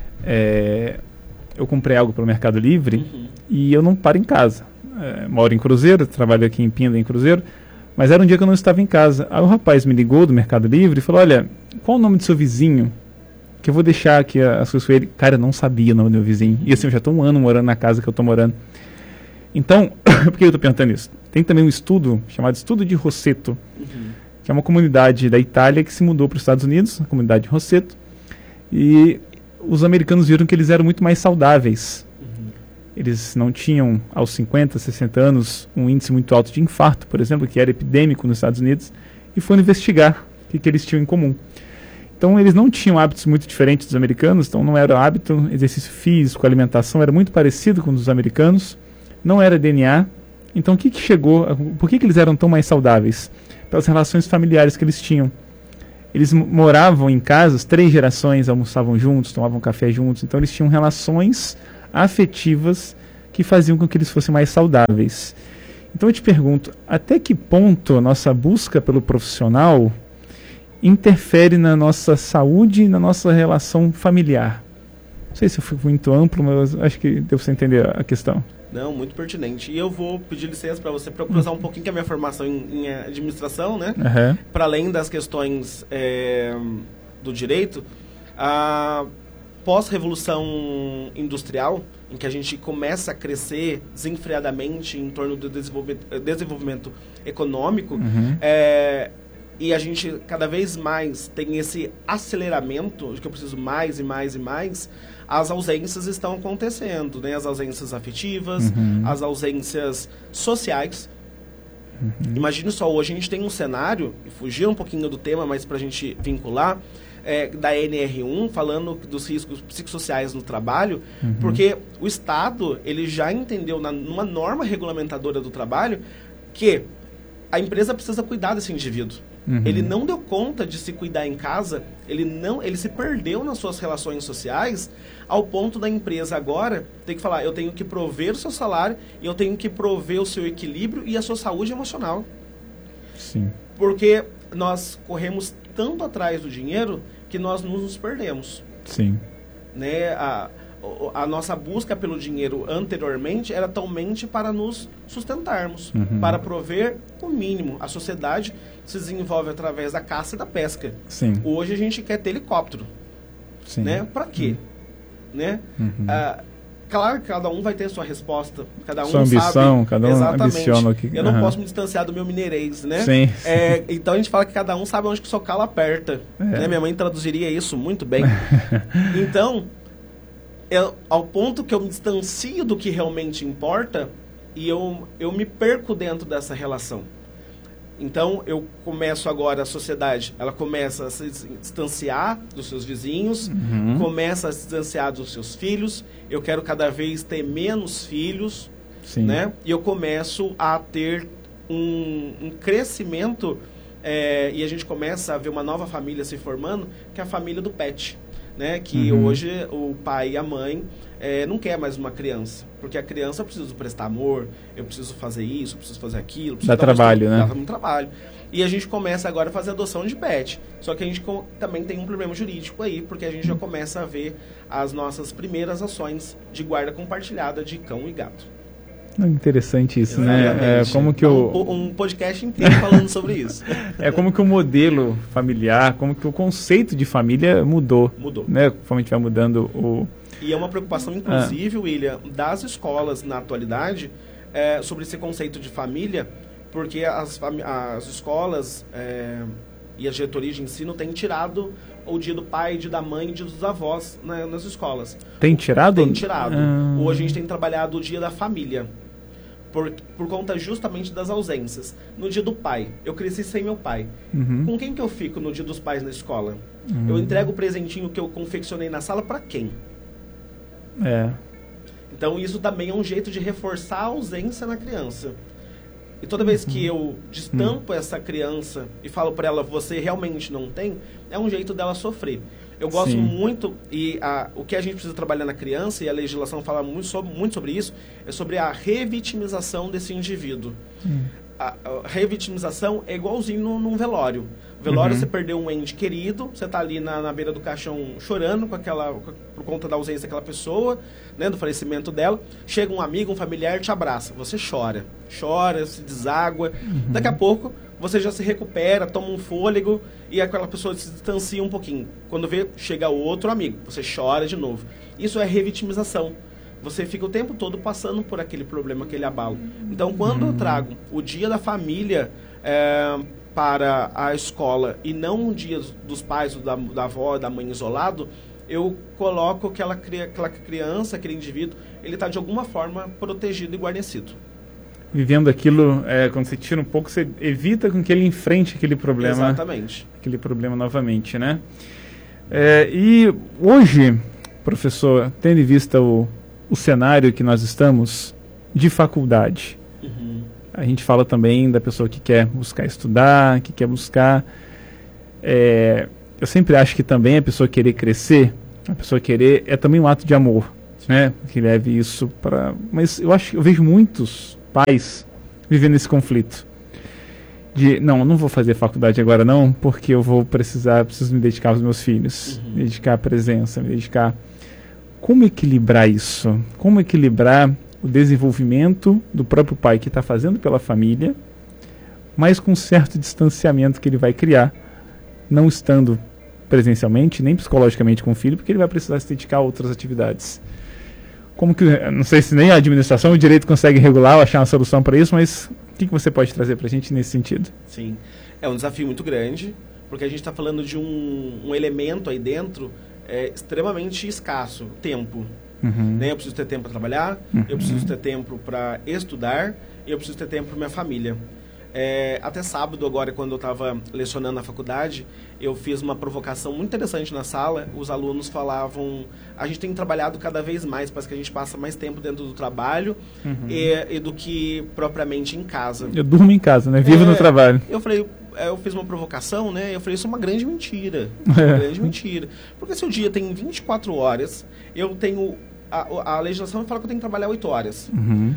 é, eu comprei algo pelo Mercado Livre uhum. e eu não paro em casa. É, moro em Cruzeiro, trabalho aqui em Pinda, em Cruzeiro, mas era um dia que eu não estava em casa. Aí o rapaz me ligou do Mercado Livre e falou, olha, qual o nome do seu vizinho? Que eu vou deixar aqui as coisas com ele. Cara, eu não sabia o nome do meu vizinho. E assim, eu já estou um ano morando na casa que eu estou morando. Então, por que eu estou perguntando isso? Tem também um estudo chamado Estudo de Rosseto, uhum. que é uma comunidade da Itália que se mudou para os Estados Unidos, a comunidade de Rosseto, e os americanos viram que eles eram muito mais saudáveis. Uhum. Eles não tinham, aos cinquenta, sessenta anos, um índice muito alto de infarto, por exemplo, que era epidêmico nos Estados Unidos, e foram investigar o que, que eles tinham em comum. Então, eles não tinham hábitos muito diferentes dos americanos, então não era hábito, exercício físico, alimentação, era muito parecido com os dos americanos, não era D N A. Então, o que, que chegou, por que, que eles eram tão mais saudáveis? pelas relações familiares que eles tinham. Eles moravam em casas, três gerações almoçavam juntos, tomavam café juntos, então eles tinham relações afetivas que faziam com que eles fossem mais saudáveis. Então eu te pergunto, até que ponto a nossa busca pelo profissional interfere na nossa saúde e na nossa relação familiar? Não sei se eu fui muito amplo, mas acho que deu para você entender a questão.
Não, muito pertinente. E eu vou pedir licença para você para cruzar um pouquinho que a minha formação em, em administração, né?
Uhum.
Para além das questões é, do direito, a pós-revolução industrial, em que a gente começa a crescer desenfreadamente em torno do desenvolvimento, desenvolvimento econômico,
uhum.
é, e a gente cada vez mais tem esse aceleramento de que eu preciso mais e mais e mais, as ausências estão acontecendo, né? As ausências afetivas,
uhum.
as ausências sociais. Uhum. Imagine só, hoje a gente tem um cenário, e fugir um pouquinho do tema, mas para a gente vincular, é, da N R um, falando dos riscos psicossociais no trabalho, uhum. porque o Estado ele já entendeu, na, numa norma regulamentadora do trabalho, que a empresa precisa cuidar desse indivíduo. Uhum. Ele não deu conta de se cuidar em casa, ele, não, ele se perdeu nas suas relações sociais, ao ponto da empresa agora ter que falar, eu tenho que prover o seu salário e eu tenho que prover o seu equilíbrio e a sua saúde emocional.
Sim.
Porque nós corremos tanto atrás do dinheiro que nós nos perdemos.
Sim.
Né? A, a nossa busca pelo dinheiro anteriormente era totalmente para nos sustentarmos, uhum. para prover o mínimo. A sociedade se desenvolve através da caça e da pesca.
Sim.
Hoje a gente quer ter helicóptero.
Sim.
Né? Para quê? Uhum. Né? Uhum. Ah, claro que cada um vai ter sua resposta, cada um
sua ambição,
sabe,
cada um
exatamente.
ambiciona o que...
Eu não
uhum.
posso me distanciar do meu mineirês, né?
Sim.
É, então a gente fala que cada um sabe onde que o seu calo aperta.
É.
Né? Minha mãe traduziria isso muito bem. Então, eu, ao ponto que eu me distancio do que realmente importa e eu, eu me perco dentro dessa relação. Então, eu começo agora, a sociedade, ela começa a se distanciar dos seus vizinhos, uhum. começa a se distanciar dos seus filhos, eu quero cada vez ter menos filhos,
Sim.
né? E eu começo a ter um, um crescimento, é, e a gente começa a ver uma nova família se formando, que é a família do pet, né? Que uhum. hoje o pai e a mãe é, não quer mais uma criança, porque a criança eu preciso prestar amor, eu preciso fazer isso, eu preciso fazer aquilo.
Dá trabalho,
isso,
né?
Dá muito trabalho. E a gente começa agora a fazer adoção de pet. Só que a gente também tem um problema jurídico aí, porque a gente já começa a ver as nossas primeiras ações de guarda compartilhada de cão e gato.
Interessante isso, né? É como que o...
um, um podcast inteiro falando sobre isso.
É como que o modelo familiar, como que o conceito de família mudou.
Mudou. Né?
Conforme a gente vai mudando o...
E é uma preocupação, inclusive, ah. William, das escolas na atualidade, é, sobre esse conceito de família, porque as, as escolas é, e as diretorias de ensino têm tirado o dia do pai, dia da mãe e dia dos avós, né, nas escolas.
Tem tirado?
Tem tirado. Ah. Hoje a gente tem trabalhado o dia da família, por, por conta justamente das ausências. No dia do pai, eu cresci sem meu pai. Uhum. Com quem que eu fico no dia dos pais na escola? Uhum. Eu entrego o presentinho que eu confeccionei na sala para quem?
É.
Então isso também é um jeito de reforçar a ausência na criança. E toda vez que eu destampo uhum. essa criança e falo para ela, você realmente não tem, é um jeito dela sofrer. Eu gosto Sim. muito, e a, o que a gente precisa trabalhar na criança, e a legislação fala muito sobre, muito sobre isso, é sobre a revitimização desse indivíduo. Uhum. A, a revitimização é igualzinho num, num velório. Velório, uhum. você perdeu um ente querido, você está ali na, na beira do caixão chorando com aquela, por conta da ausência daquela pessoa, né, do falecimento dela. Chega um amigo, um familiar, te abraça. Você chora, chora, se deságua. Uhum. Daqui a pouco, você já se recupera, toma um fôlego e aquela pessoa se distancia um pouquinho. Quando vê, chega outro amigo, você chora de novo. Isso é revitimização. Você fica o tempo todo passando por aquele problema, aquele abalo. Então, quando uhum. eu trago o dia da família... É, para a escola e não um dia dos pais, da, da avó, da mãe isolado, eu coloco aquela, aquela criança, aquele indivíduo, ele está de alguma forma protegido e guarnecido.
Vivendo aquilo, é, quando você tira um pouco, você evita com que ele enfrente aquele problema.
Exatamente.
Aquele problema novamente, né? É, e hoje, professor, tendo em vista o, o cenário que nós estamos de faculdade, uhum. a gente fala também da pessoa que quer buscar estudar, que quer buscar... É, eu sempre acho que também a pessoa querer crescer, a pessoa querer é também um ato de amor, né? Que leve isso para... Mas eu acho, eu vejo muitos pais vivendo esse conflito. De, não, eu não vou fazer faculdade agora não, porque eu vou precisar, preciso me dedicar aos meus filhos, uhum. me dedicar à presença, me dedicar... Como equilibrar isso? Como equilibrar o desenvolvimento do próprio pai que está fazendo pela família, mas com um certo distanciamento que ele vai criar, não estando presencialmente, nem psicologicamente com o filho, porque ele vai precisar se dedicar a outras atividades. Como que, não sei se nem a administração, o direito consegue regular ou achar uma solução para isso, mas o que, que você pode trazer para a gente nesse sentido?
Sim, é um desafio muito grande, porque a gente está falando de um, um elemento aí dentro é, extremamente escasso, tempo. Uhum. Né? Eu preciso ter tempo para trabalhar, uhum. eu preciso ter tempo para estudar, e eu preciso ter tempo para minha família. É, até sábado agora, quando eu estava lecionando na faculdade, eu fiz uma provocação muito interessante na sala. Os alunos falavam, a gente tem trabalhado cada vez mais, parece que a gente passa mais tempo dentro do trabalho uhum. e, e do que propriamente em casa.
Eu durmo em casa, né? Vivo é, no trabalho.
Eu falei, eu fiz uma provocação, né? Eu falei, isso é uma grande mentira. É. Uma grande mentira. Porque se o dia tem vinte e quatro horas, eu tenho... A, a legislação fala que eu tenho que trabalhar oito horas. Uhum.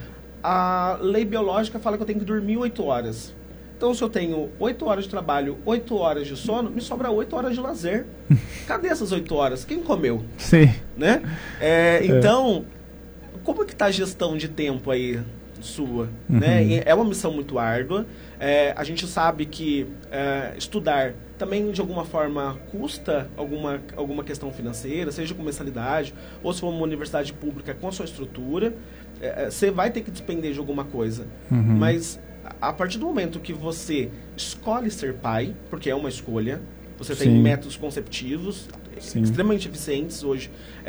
A lei biológica fala que eu tenho que dormir oito horas. Então, se eu tenho oito horas de trabalho, oito horas de sono, me sobra oito horas de lazer. Cadê essas oito horas? Quem comeu?
Sim.
Né? É, então, é. como é que está a gestão de tempo aí sua? Uhum. Né? É uma missão muito árdua. É, a gente sabe que é, estudar também, de alguma forma, custa alguma, alguma questão financeira, seja com mensalidade, ou se for uma universidade pública com a sua estrutura. Você vai ter que despender de alguma coisa. Uhum. Mas a partir do momento que você escolhe ser pai, porque é uma escolha, você Sim. tem métodos conceptivos Sim. extremamente eficientes hoje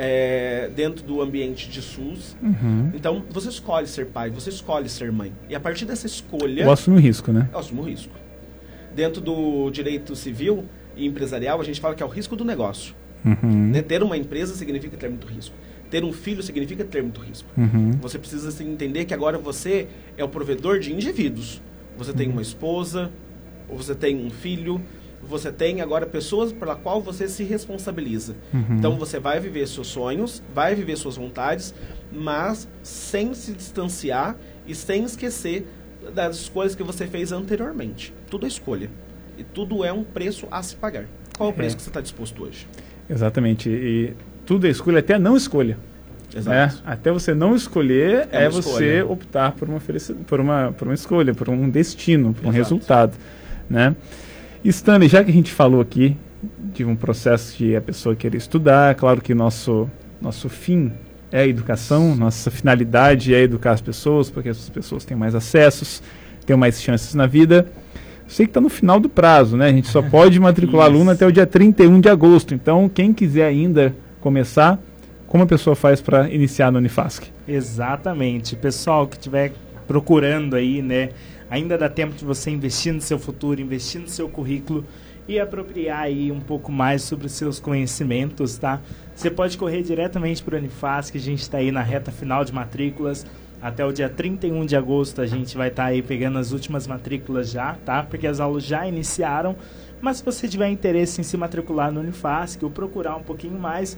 é, dentro do ambiente de SUS. Uhum. Então, você escolhe ser pai, você escolhe ser mãe. E a partir dessa escolha...
Eu assumo o risco, né?
Eu assumo o risco. Dentro do direito civil e empresarial, a gente fala que é o risco do negócio. Uhum. Né? Ter uma empresa significa ter muito risco. Ter um filho significa ter muito risco. Uhum. Você precisa assim, entender que agora você é o provedor de indivíduos. Você uhum. tem uma esposa, ou você tem um filho, você tem agora pessoas pela qual você se responsabiliza. Uhum. Então você vai viver seus sonhos, vai viver suas vontades, mas sem se distanciar e sem esquecer das escolhas que você fez anteriormente. Tudo é escolha. E tudo é um preço a se pagar. Qual é o preço é. que você está disposto hoje?
Exatamente. E tudo é escolha, até não escolha. Exato. É, até você não escolher, é, é você escolha. optar por uma, por, uma, por uma escolha, por um destino, por Exato. um resultado. Né? E Stanley, já que a gente falou aqui de um processo de a pessoa querer estudar, claro que nosso, nosso fim é a educação, nossa finalidade é educar as pessoas, porque as pessoas têm mais acessos, têm mais chances na vida. Sei que está no final do prazo, né? A gente só pode matricular aluno até o dia trinta e um de agosto. Então, quem quiser ainda começar, como a pessoa faz para iniciar no Unifasc?
Exatamente. Pessoal que estiver procurando aí, né? Ainda dá tempo de você investir no seu futuro, investir no seu currículo e apropriar aí um pouco mais sobre os seus conhecimentos, tá? Você pode correr diretamente para o Unifasc, a gente está aí na reta final de matrículas. Até o dia trinta e um de agosto a gente vai estar tá aí pegando as últimas matrículas já, tá? Porque as aulas já iniciaram. Mas se você tiver interesse em se matricular no Unifasc ou procurar um pouquinho mais,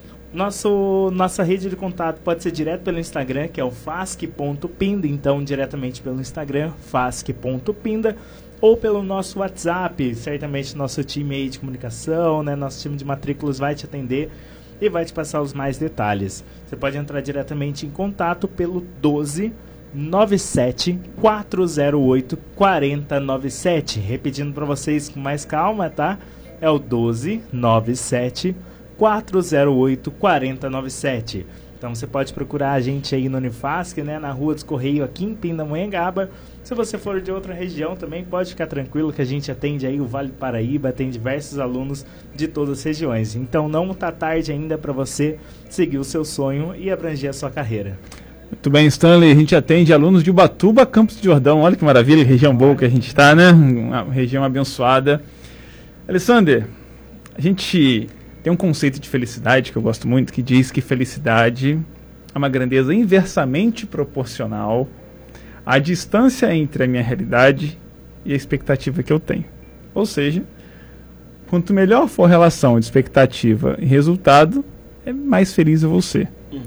nosso, nossa rede de contato pode ser direto pelo Instagram, que é o fasc ponto pinda. Então, diretamente pelo Instagram, fasc ponto pinda. Ou pelo nosso WhatsApp. Certamente nosso time aí de comunicação, né? Nosso time de matrículas vai te atender e vai te passar os mais detalhes. Você pode entrar diretamente em contato pelo doze nove sete quatro zero oito quatro zero nove sete. Repetindo para vocês com mais calma, tá? É o doze nove sete quatro zero oito quatro zero nove sete. Então você pode procurar a gente aí no Unifasc, né? Na Rua dos Correios, aqui em Pindamonhangaba. Se você for de outra região também, pode ficar tranquilo que a gente atende aí o Vale do Paraíba, tem diversos alunos de todas as regiões. Então não está tarde ainda para você seguir o seu sonho e abranger a sua carreira.
Muito bem, Stanley. A gente atende alunos de Ubatuba, Campos do Jordão. Olha que maravilha, região boa que a gente está, né? Uma região abençoada. Alexander, a gente tem um conceito de felicidade que eu gosto muito, que diz que felicidade é uma grandeza inversamente proporcional a distância entre a minha realidade e a expectativa que eu tenho. Ou seja, quanto melhor for a relação de expectativa e resultado, é mais feliz eu vou ser. Uhum.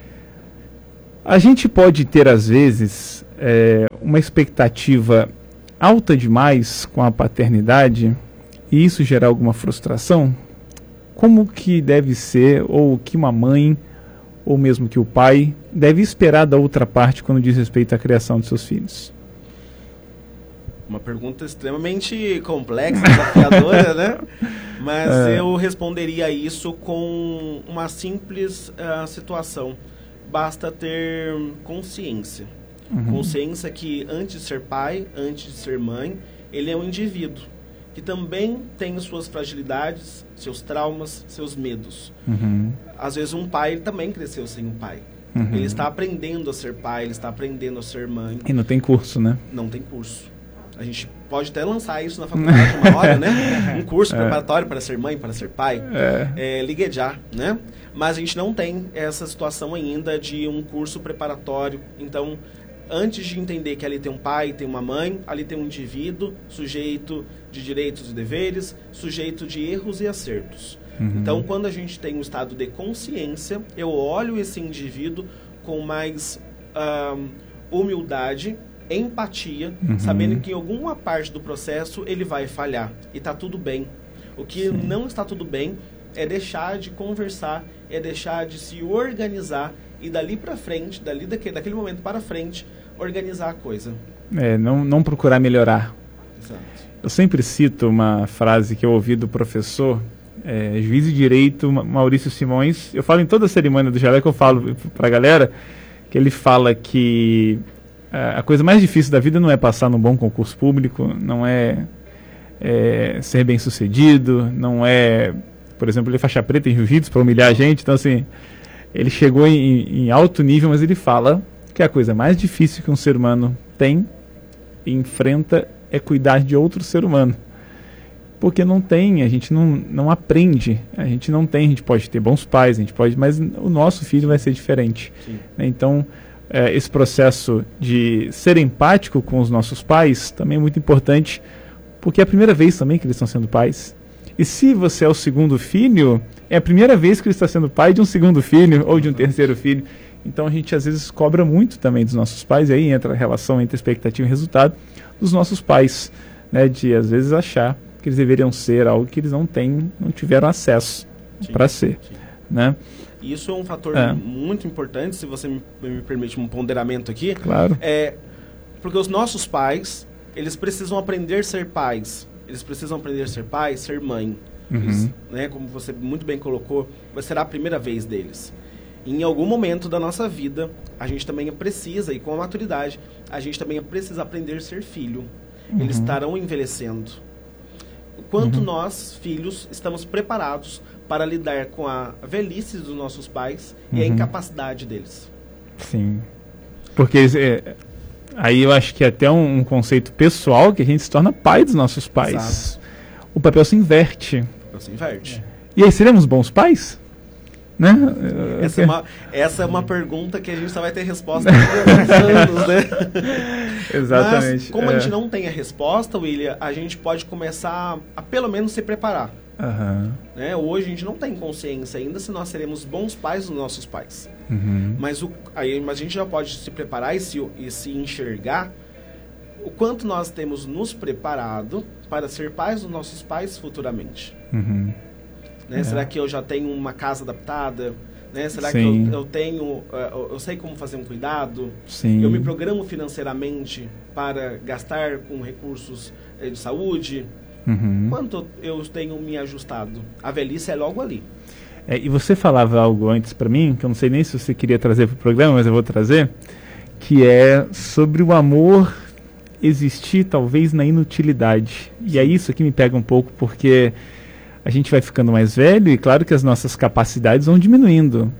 A gente pode ter, às vezes, é, uma expectativa alta demais com a paternidade e isso gerar alguma frustração. Como que deve ser, ou que uma mãe, ou mesmo que o pai, deve esperar da outra parte quando diz respeito à criação de seus filhos?
Uma pergunta extremamente complexa, desafiadora, né? Mas é. eu responderia isso com uma simples uh, situação. Basta ter consciência. Uhum. Consciência que antes de ser pai, antes de ser mãe, ele é um indivíduo que também tem suas fragilidades, seus traumas, seus medos. Uhum. Às vezes um pai ele também cresceu sem um pai. Uhum. Ele está aprendendo a ser pai, ele está aprendendo a ser mãe.
E não tem curso, né?
Não tem curso. A gente pode até lançar isso na faculdade uma hora, né? Um curso é. preparatório para ser mãe, para ser pai. É. É, ligue já, né? Mas a gente não tem essa situação ainda de um curso preparatório. Então, antes de entender que ali tem um pai, tem uma mãe, ali tem um indivíduo, sujeito de direitos e deveres, sujeito de erros e acertos. Uhum. Então, quando a gente tem um estado de consciência, eu olho esse indivíduo com mais uh, humildade, empatia, uhum. sabendo que em alguma parte do processo ele vai falhar. E está tudo bem. O que Sim. não está tudo bem é deixar de conversar, é deixar de se organizar e dali para frente, dali daquele, daquele momento para frente, organizar a coisa. É,
não, não procurar melhorar.
Exato.
Eu sempre cito uma frase que eu ouvi do professor, é, juiz de direito Maurício Simões. Eu falo em toda a cerimônia do Jaleco, eu falo para a galera que ele fala que a coisa mais difícil da vida não é passar num bom concurso público, não é, é ser bem sucedido, não é, por exemplo, ele é faixa preta em jiu-jitsu para humilhar a gente. Então, assim, ele chegou em, em alto nível, mas ele fala que a coisa mais difícil que um ser humano tem e enfrenta é cuidar de outro ser humano. Porque não tem, a gente não, não aprende, a gente não tem, a gente pode ter bons pais, a gente pode, mas o nosso filho vai ser diferente. Né? Então, é, esse processo de ser empático com os nossos pais também é muito importante, porque é a primeira vez também que eles estão sendo pais. E se você é o segundo filho, é a primeira vez que ele está sendo pai de um segundo filho ou de um terceiro filho. Então a gente às vezes cobra muito também dos nossos pais, e aí entra a relação entre expectativa e resultado dos nossos pais, né, de às vezes achar que eles deveriam ser algo que eles não têm, não tiveram acesso para ser. Sim. Né?
Isso é um fator
é.
muito importante, se você me, me permite um ponderamento aqui.
Claro.
É, porque os nossos pais, eles precisam aprender a ser pais. Eles precisam aprender a ser pai, ser mãe. Uhum. Eles, né, como você muito bem colocou, será a primeira vez deles. Em algum momento da nossa vida, a gente também precisa, e com a maturidade, a gente também precisa aprender a ser filho. Uhum. Eles estarão envelhecendo. O quanto uhum. nós, filhos, estamos preparados para lidar com a velhice dos nossos pais uhum. e a incapacidade deles.
Sim. Porque é, aí eu acho que é até um, um conceito pessoal que a gente se torna pai dos nossos pais.
Exato.
O papel se inverte.
O papel se inverte.
É. E aí, seremos bons pais? Né?
Essa, é uma, essa é uma pergunta que a gente só vai ter resposta por alguns anos, né?
Exatamente.
Mas, como
é.
a gente não tem a resposta, William, a gente pode começar a pelo menos se preparar.
Uhum.
Né? Hoje a gente não tem consciência ainda se nós seremos bons pais dos nossos pais.
Uhum.
Mas, o, aí, mas a gente já pode se preparar e se, e se enxergar o quanto nós temos nos preparado para ser pais dos nossos pais futuramente.
Uhum.
Né? É. Será que eu já tenho uma casa adaptada? Né? Será Sim. que eu, eu tenho, uh, eu sei como fazer um cuidado?
Sim.
Eu me programo financeiramente para gastar com recursos eh, de saúde? Uhum. Quanto eu tenho me ajustado? A velhice é logo ali.
É, e você falava algo antes para mim, que eu não sei nem se você queria trazer para o programa, mas eu vou trazer, que é sobre o amor existir talvez na inutilidade. E é isso que me pega um pouco, porque a gente vai ficando mais velho e claro que as nossas capacidades vão diminuindo.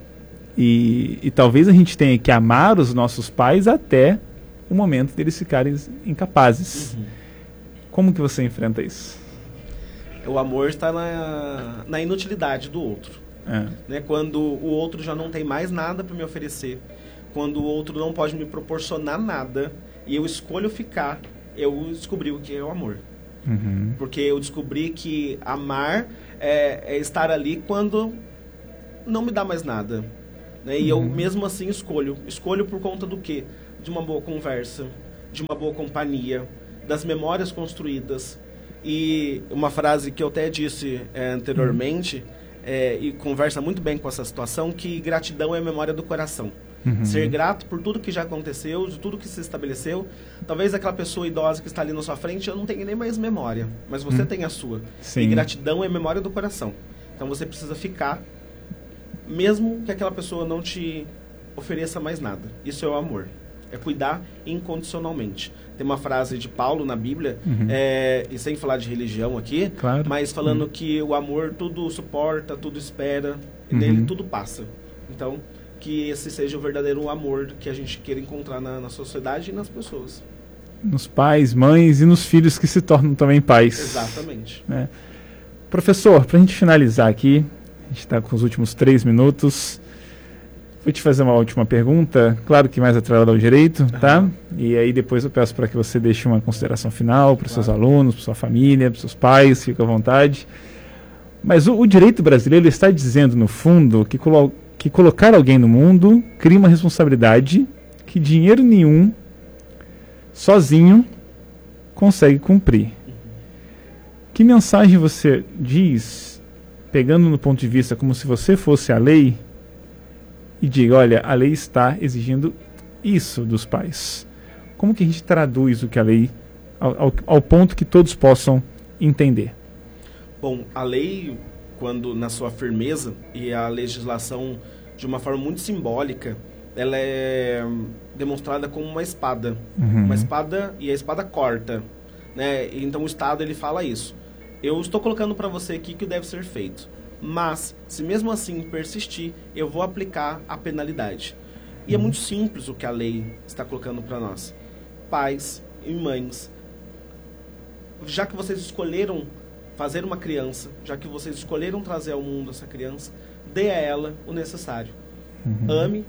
E, e talvez a gente tenha que amar os nossos pais até o momento deles ficarem incapazes. Uhum. Como que você enfrenta isso?
O amor está na, na inutilidade do outro. É. Né? Quando o outro já não tem mais nada para me oferecer, quando o outro não pode me proporcionar nada, e eu escolho ficar, eu descobri o que é o amor.
Uhum.
Porque eu descobri que amar é, é estar ali quando não me dá mais nada. Né? E uhum. eu mesmo assim escolho. Escolho por conta do quê? De uma boa conversa, de uma boa companhia, das memórias construídas. E uma frase que eu até disse é, anteriormente, uhum. é, e conversa muito bem com essa situação, que gratidão é a memória do coração. Uhum. Ser grato por tudo que já aconteceu, de tudo que se estabeleceu. Talvez aquela pessoa idosa que está ali na sua frente, eu não tenho nem mais memória, mas você uhum. tem a sua. Sim. E gratidão é a memória do coração. Então você precisa ficar, mesmo que aquela pessoa não te ofereça mais nada. Isso é o amor. É cuidar incondicionalmente. Tem uma frase de Paulo na Bíblia, uhum. é, e sem falar de religião aqui,
claro.
mas falando uhum. que o amor tudo suporta, tudo espera, e uhum. nele tudo passa. Então, que esse seja o verdadeiro amor que a gente queira encontrar na, na sociedade e nas pessoas.
Nos pais, mães e nos filhos que se tornam também pais.
Exatamente.
Né? Professor, para a gente finalizar aqui, a gente está com os últimos três minutos. Vou te fazer uma última pergunta, claro que mais atrelada ao direito, uhum. tá? E aí depois eu peço para que você deixe uma consideração final para os claro. seus alunos, para sua família, para seus pais, fica à vontade. Mas o, o direito brasileiro está dizendo, no fundo, que, colo que colocar alguém no mundo cria uma responsabilidade que dinheiro nenhum, sozinho, consegue cumprir. Uhum. Que mensagem você diz, pegando no ponto de vista como se você fosse a lei, e diga, olha, a lei está exigindo isso dos pais. Como que a gente traduz o que a lei, ao, ao, ao ponto que todos possam entender?
Bom, a lei, quando na sua firmeza, e a legislação de uma forma muito simbólica, ela é demonstrada como uma espada. Uhum. Uma espada, e a espada corta. Né? Então o Estado ele fala isso. Eu estou colocando para você aqui que deve ser feito. Mas, se mesmo assim persistir, eu vou aplicar a penalidade. E é muito simples o que a lei está colocando para nós. Pais e mães, já que vocês escolheram fazer uma criança, já que vocês escolheram trazer ao mundo essa criança, dê a ela o necessário. Uhum. Ame,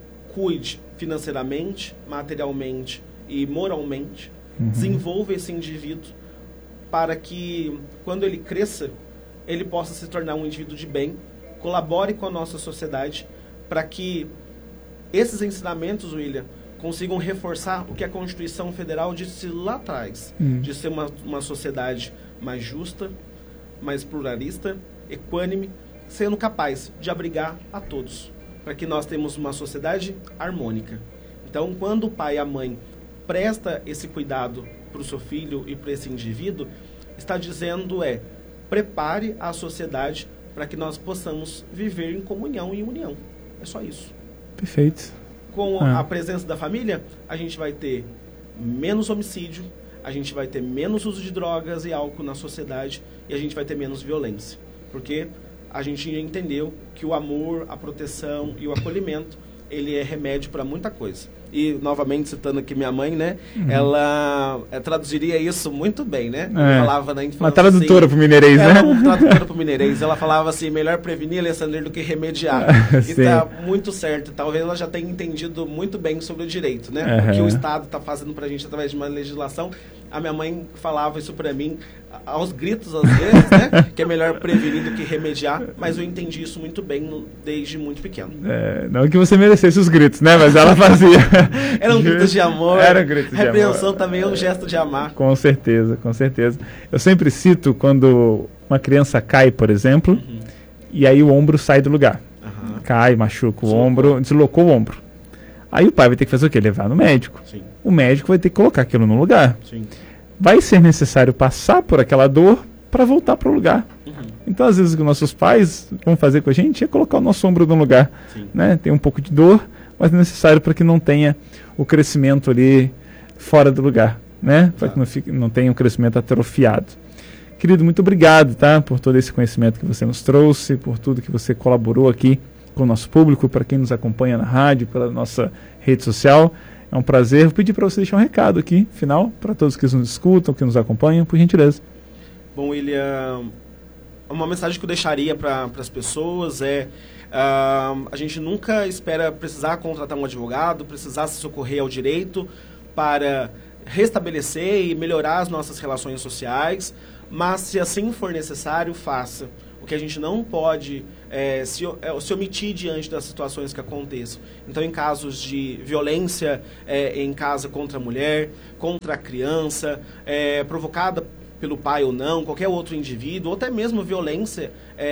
cuide financeiramente, materialmente e moralmente. Uhum. Desenvolva esse indivíduo para que, quando ele cresça, ele possa se tornar um indivíduo de bem, colabore com a nossa sociedade, para que esses ensinamentos, William, consigam reforçar o que a Constituição Federal disse lá atrás, hum. de ser uma, uma sociedade mais justa, mais pluralista, equânime, sendo capaz de abrigar a todos, para que nós tenhamos uma sociedade harmônica. Então, quando o pai e a mãe presta esse cuidado para o seu filho e para esse indivíduo, está dizendo é, prepare a sociedade para que nós possamos viver em comunhão e união. É só isso.
Perfeito.
Com ah. a presença da família, a gente vai ter menos homicídio, a gente vai ter menos uso de drogas e álcool na sociedade e a gente vai ter menos violência. Porque a gente entendeu que o amor, a proteção e o acolhimento, ele é remédio para muita coisa. E, novamente, citando aqui minha mãe, né? Uhum. Ela é, traduziria isso muito bem, né?
É.
Falava na infância,
uma tradutora
assim,
pro mineirês, né?
Era uma tradutora pro mineirês. Ela falava assim, melhor prevenir, Alessandro, do que remediar. E tá muito certo. Talvez ela já tenha entendido muito bem sobre o direito, né? Uhum. O que o Estado tá fazendo pra gente através de uma legislação. A minha mãe falava isso pra mim aos gritos, às vezes, né? Que é melhor prevenir do que remediar. Mas eu entendi isso muito bem no, desde muito pequeno.
É, não que você merecesse os gritos, né? Mas ela fazia.
Eram gritos de amor.
Era gritos de amor.
Repreensão também é um gesto de amar.
Com certeza, com certeza. Eu sempre cito quando uma criança cai, por exemplo, uhum. e aí o ombro sai do lugar. Uhum. Cai, machuca o Sim. ombro, deslocou o ombro. Aí o pai vai ter que fazer o quê? Levar no médico. Sim. O médico vai ter que colocar aquilo no lugar. Sim. Vai ser necessário passar por aquela dor para voltar para o lugar. Uhum. Então, às vezes, o que nossos pais vão fazer com a gente é colocar o nosso ombro no lugar. Né? Tem um pouco de dor, mas é necessário para que não tenha o crescimento ali fora do lugar. Né? Para que não, fique, não tenha um crescimento atrofiado. Querido, muito obrigado, tá? Por todo esse conhecimento que você nos trouxe, por tudo que você colaborou aqui com o nosso público, para quem nos acompanha na rádio, pela nossa rede social. É um prazer. Vou pedir para você deixar um recado aqui, final, para todos que nos escutam, que nos acompanham, por gentileza.
Bom, William, uma mensagem que eu deixaria para as pessoas é uh, a gente nunca espera precisar contratar um advogado, precisar se socorrer ao direito para restabelecer e melhorar as nossas relações sociais, mas se assim for necessário, faça. O que a gente não pode é, se, é, se omitir diante das situações que aconteçam. Então, em casos de violência é, em casa contra a mulher, contra a criança, é, provocada pelo pai ou não, qualquer outro indivíduo, ou até mesmo violência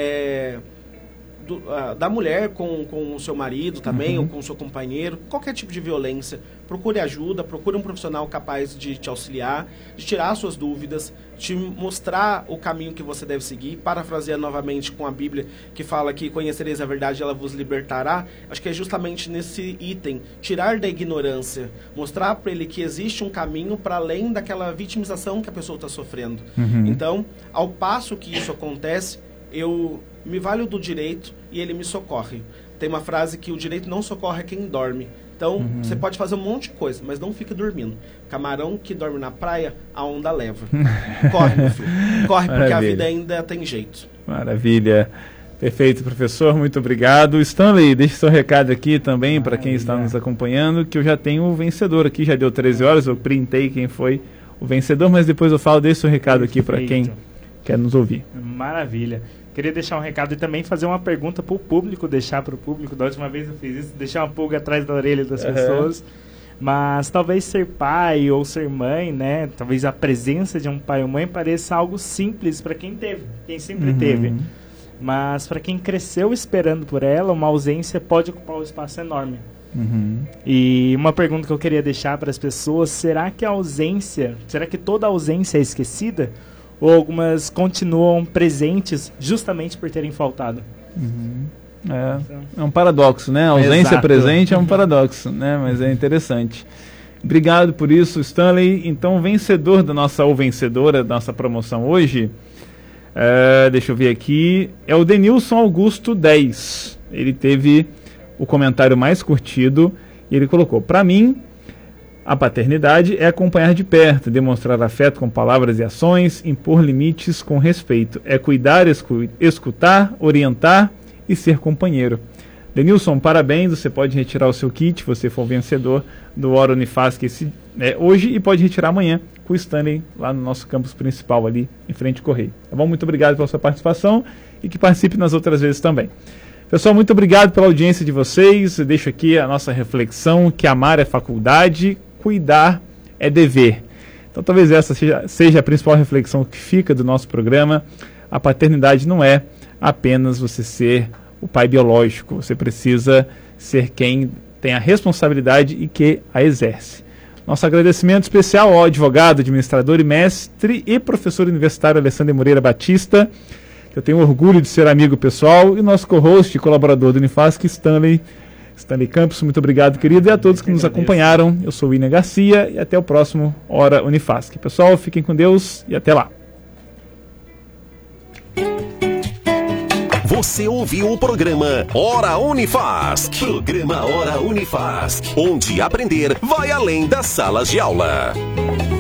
é, do, uh, da mulher com, com o seu marido também, uhum. ou com o seu companheiro, qualquer tipo de violência, procure ajuda, procure um profissional capaz de te auxiliar, de tirar suas dúvidas, te mostrar o caminho que você deve seguir, parafraseando novamente com a Bíblia, que fala que conhecereis a verdade, ela vos libertará. Acho que é justamente nesse item, tirar da ignorância, mostrar para ele que existe um caminho para além daquela vitimização que a pessoa está sofrendo. Uhum. Então, ao passo que isso acontece, eu me valho do direito e ele me socorre. Tem uma frase que o direito não socorre quem dorme. Então, uhum. você pode fazer um monte de coisa, mas não fique dormindo. Camarão que dorme na praia, a onda leva. Corre, meu filho. Corre, porque Maravilha. A vida ainda tem jeito.
Maravilha. Perfeito, professor. Muito obrigado. Stanley, deixe seu recado aqui também para quem está nos acompanhando, que eu já tenho o vencedor aqui. Já deu treze horas, eu printei quem foi o vencedor, mas depois eu falo. Deixe seu recado aqui para quem quer nos ouvir.
Maravilha. Queria deixar um recado e também fazer uma pergunta para o público, deixar para o público. Da última vez eu fiz isso, deixar uma pulga atrás da orelha das uhum. pessoas. Mas talvez ser pai ou ser mãe, né? Talvez a presença de um pai ou mãe pareça algo simples para quem teve, quem sempre uhum. teve. Mas para quem cresceu esperando por ela, uma ausência pode ocupar um espaço enorme. Uhum. E uma pergunta que eu queria deixar para as pessoas: será que a ausência, será que toda ausência é esquecida? Ou algumas continuam presentes justamente por terem faltado?
Uhum. É, é um paradoxo, né? A ausência Exato. presente é um paradoxo, né? Mas é interessante. Obrigado por isso, Stanley. Então, vencedor da nossa, ou vencedora da nossa promoção hoje, é, deixa eu ver aqui, é o Denilson Augusto dez. Ele teve o comentário mais curtido e ele colocou: para mim, a paternidade é acompanhar de perto, demonstrar afeto com palavras e ações, impor limites com respeito. É cuidar, escu escutar, orientar e ser companheiro. Denilson, parabéns, você pode retirar o seu kit, você for vencedor do Hora Unifasc esse, é, hoje, e pode retirar amanhã com o Stanley lá no nosso campus principal ali em frente ao Correio. Tá bom? Muito obrigado pela sua participação e que participe nas outras vezes também. Pessoal, muito obrigado pela audiência de vocês. Eu deixo aqui a nossa reflexão, que amar é faculdade, cuidar é dever. Então talvez essa seja, seja a principal reflexão que fica do nosso programa. A paternidade não é apenas você ser o pai biológico, você precisa ser quem tem a responsabilidade e que a exerce. Nosso agradecimento especial ao advogado, administrador e mestre e professor universitário Alessandro Moreira Batista, que eu tenho orgulho de ser amigo pessoal, e nosso co-host e colaborador do Unifasc, Stanley Stanley Campos. Muito obrigado, querido, e a todos que nos acompanharam. Eu sou o William Garcia e até o próximo Hora Unifasc. Pessoal, fiquem com Deus e até lá.
Você ouviu o programa Hora Unifasc. Programa Hora Unifasc, onde aprender vai além das salas de aula.